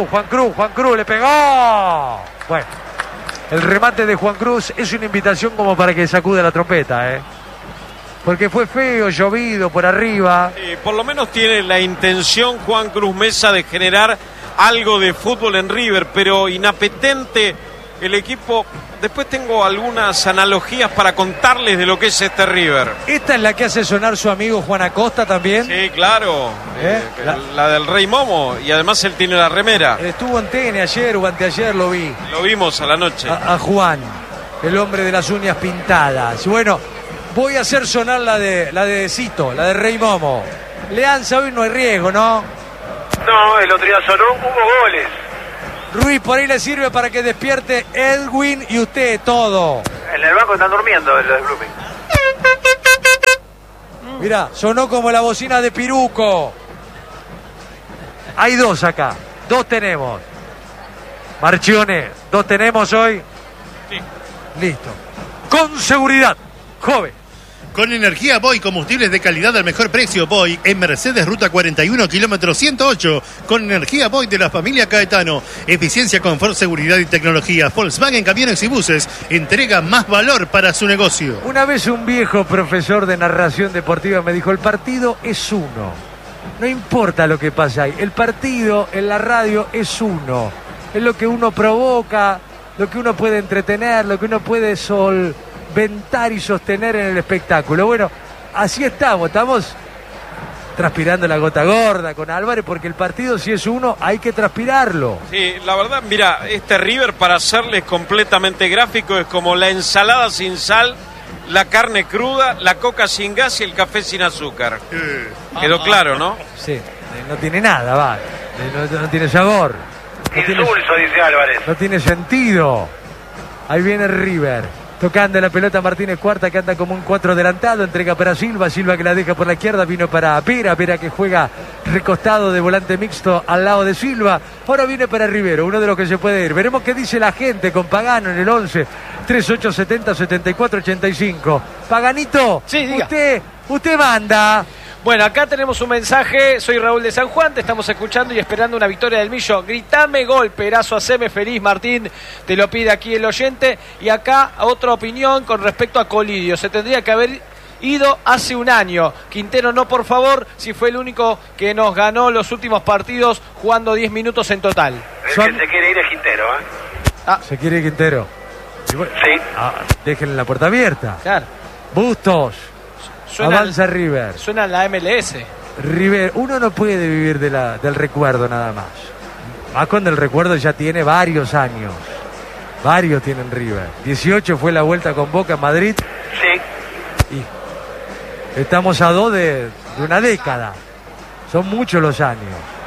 le pegó. Bueno, el remate de Juan Cruz es una invitación como para que sacude la trompeta, porque fue feo, llovido por arriba. Por lo menos tiene la intención Juan Cruz Mesa de generar algo de fútbol en River, pero inapetente el equipo. Después tengo algunas analogías para contarles de lo que es este River. Esta es la que hace sonar su amigo Juan Acosta también. Sí, claro. La del Rey Momo. Y además él tiene la remera. Estuvo en TN ayer o anteayer, lo vi. Lo vimos a la noche. A Juan, el hombre de las uñas pintadas. Bueno, voy a hacer sonar la de Cito, la de Rey Momo. Leanza, hoy no hay riesgo, ¿no? No, el otro día sonó, hubo goles. Ruiz, por ahí le sirve para que despierte Edwin y usted todo. En el banco están durmiendo los de Blooming. Mirá, sonó como la bocina de Piruco. Hay dos acá, dos tenemos. Marchione, dos tenemos hoy. Sí. Listo. Con seguridad, joven. Con energía Boy, combustibles de calidad al mejor precio. Boy en Mercedes, ruta 41, kilómetro 108. Con energía Boy de la familia Caetano. Eficiencia, confort, seguridad y tecnología. Volkswagen Camiones y Buses entrega más valor para su negocio. Una vez un viejo profesor de narración deportiva me dijo, el partido es uno. No importa lo que pase ahí. El partido en la radio es uno. Es lo que uno provoca, lo que uno puede entretener, lo que uno puede solventar y sostener en el espectáculo. Bueno, así estamos transpirando la gota gorda con Álvarez, porque el partido, si es uno, hay que transpirarlo. Sí, la verdad, mira, este River, para hacerles completamente gráfico, es como la ensalada sin sal, la carne cruda, la coca sin gas y el café sin azúcar. Quedó claro, ¿no? Sí, no tiene nada, va. No tiene sabor. Insulso, dice Álvarez. No tiene sentido. Ahí viene River. Tocando la pelota Martínez Cuarta, que anda como un 4 adelantado, entrega para Silva, Silva que la deja por la izquierda, vino para Pera que juega recostado de volante mixto al lado de Silva, ahora viene para Rivero, uno de los que se puede ir. Veremos qué dice la gente con Pagano en el 11 3870 7485. Paganito, sí, diga. Usted manda. Bueno, acá tenemos un mensaje. Soy Raúl de San Juan, te estamos escuchando y esperando una victoria del Millo. Gritame gol, Perazo, haceme feliz, Martín. Te lo pide aquí el oyente. Y acá otra opinión con respecto a Colidio. Se tendría que haber ido hace un año. Quintero no, por favor, si fue el único que nos ganó los últimos partidos jugando 10 minutos en total. El que se quiere ir es Quintero, ¿eh? Se quiere ir Quintero. Bueno, sí. Déjenle la puerta abierta. Claro. Bustos. Avanza River. Suena la MLS. River, uno no puede vivir del recuerdo nada más. Más cuando el recuerdo ya tiene varios años. Varios tienen River. 18 fue la vuelta con Boca en Madrid. Sí. Y estamos a 2 de una década. Son muchos los años.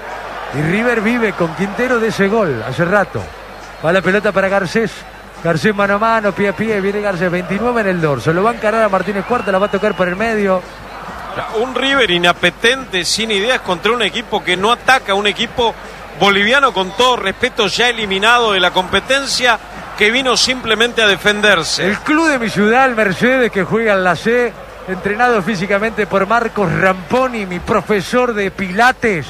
Y River vive con Quintero de ese gol hace rato. Va la pelota para Garcés. Garcés mano a mano, pie a pie, viene Garcés, 29 en el dorso, lo va a encarar a Martínez Cuarta, la va a tocar por el medio. Un River inapetente, sin ideas, contra un equipo que no ataca, un equipo boliviano con todo respeto ya eliminado de la competencia, que vino simplemente a defenderse. El club de mi ciudad, el Mercedes, que juega en la C, entrenado físicamente por Marcos Ramponi, mi profesor de pilates,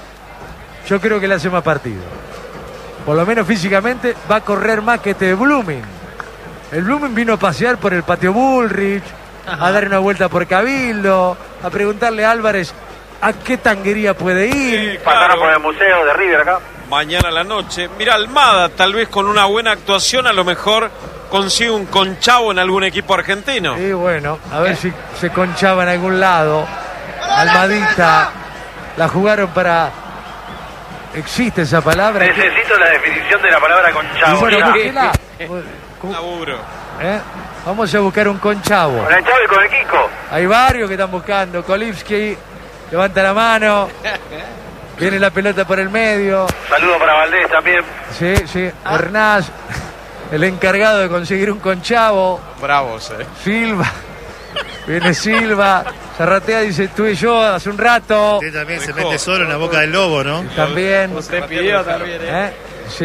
yo creo que le hace más partido. Por lo menos físicamente va a correr más que este Blooming. El Blooming vino a pasear por el patio Bullrich, a dar una vuelta por Cabildo, a preguntarle a Álvarez a qué tanguería puede ir. Sí, Pasaron por el museo de River acá. Mañana a la noche. Mira, Almada, tal vez con una buena actuación, a lo mejor consigue un conchavo en algún equipo argentino. Y bueno, a ver si se conchaba en algún lado. Almadita, la jugaron para... ¿Existe esa palabra? Necesito la definición de la palabra conchavo. Bueno, Ya. búsquela. Laburo. Vamos a buscar un conchavo. Con el Chavo y con el Kiko. Hay varios que están buscando. Kolipski levanta la mano. Viene la pelota por el medio. Saludo para Valdés también. Sí. Hernás, el encargado de conseguir un conchavo. Bravos, Silva. Viene Silva. Zarratea dice, estuve yo hace un rato. Usted también se mete solo en la boca del lobo, ¿no? También. Usted pidió también, Sí.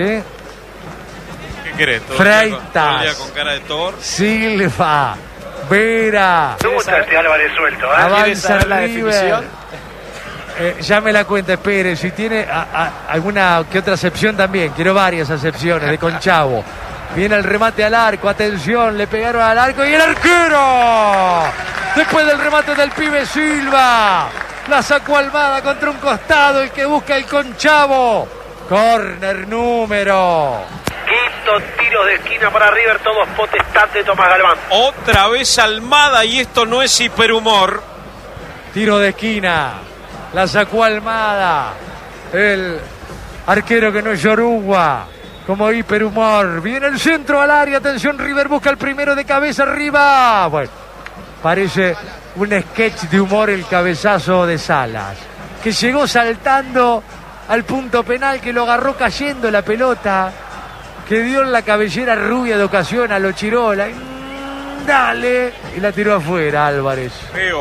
¿Qué querés? Freitas. Todo el día con cara de Thor. Silva. Vera. Me gusta este Álvarez suelto, ¿eh? Avanza saber la River. definición? Ya me la cuenta, espere. Si tiene alguna que otra acepción también. Quiero varias acepciones de Conchavo. Viene el remate al arco. Atención, le pegaron al arco. ¡Y el arquero! Después del remate del pibe Silva. La sacó Almada contra un costado. El que busca el Conchavo. Corner número momento tiros de esquina para River, todos potestad de Tomás Galván. Otra vez Almada y esto no es hiperhumor. Tiro de esquina. La sacó Almada. El arquero que no es Yoruba. Como hiperhumor. Viene el centro al área. Atención, River busca el primero de cabeza arriba. Bueno, parece un sketch de humor el cabezazo de Salas, que llegó saltando al punto penal, que lo agarró cayendo la pelota, que dio en la cabellera rubia de ocasión a Lo Chirola. Dale. Y la tiró afuera Álvarez. Veo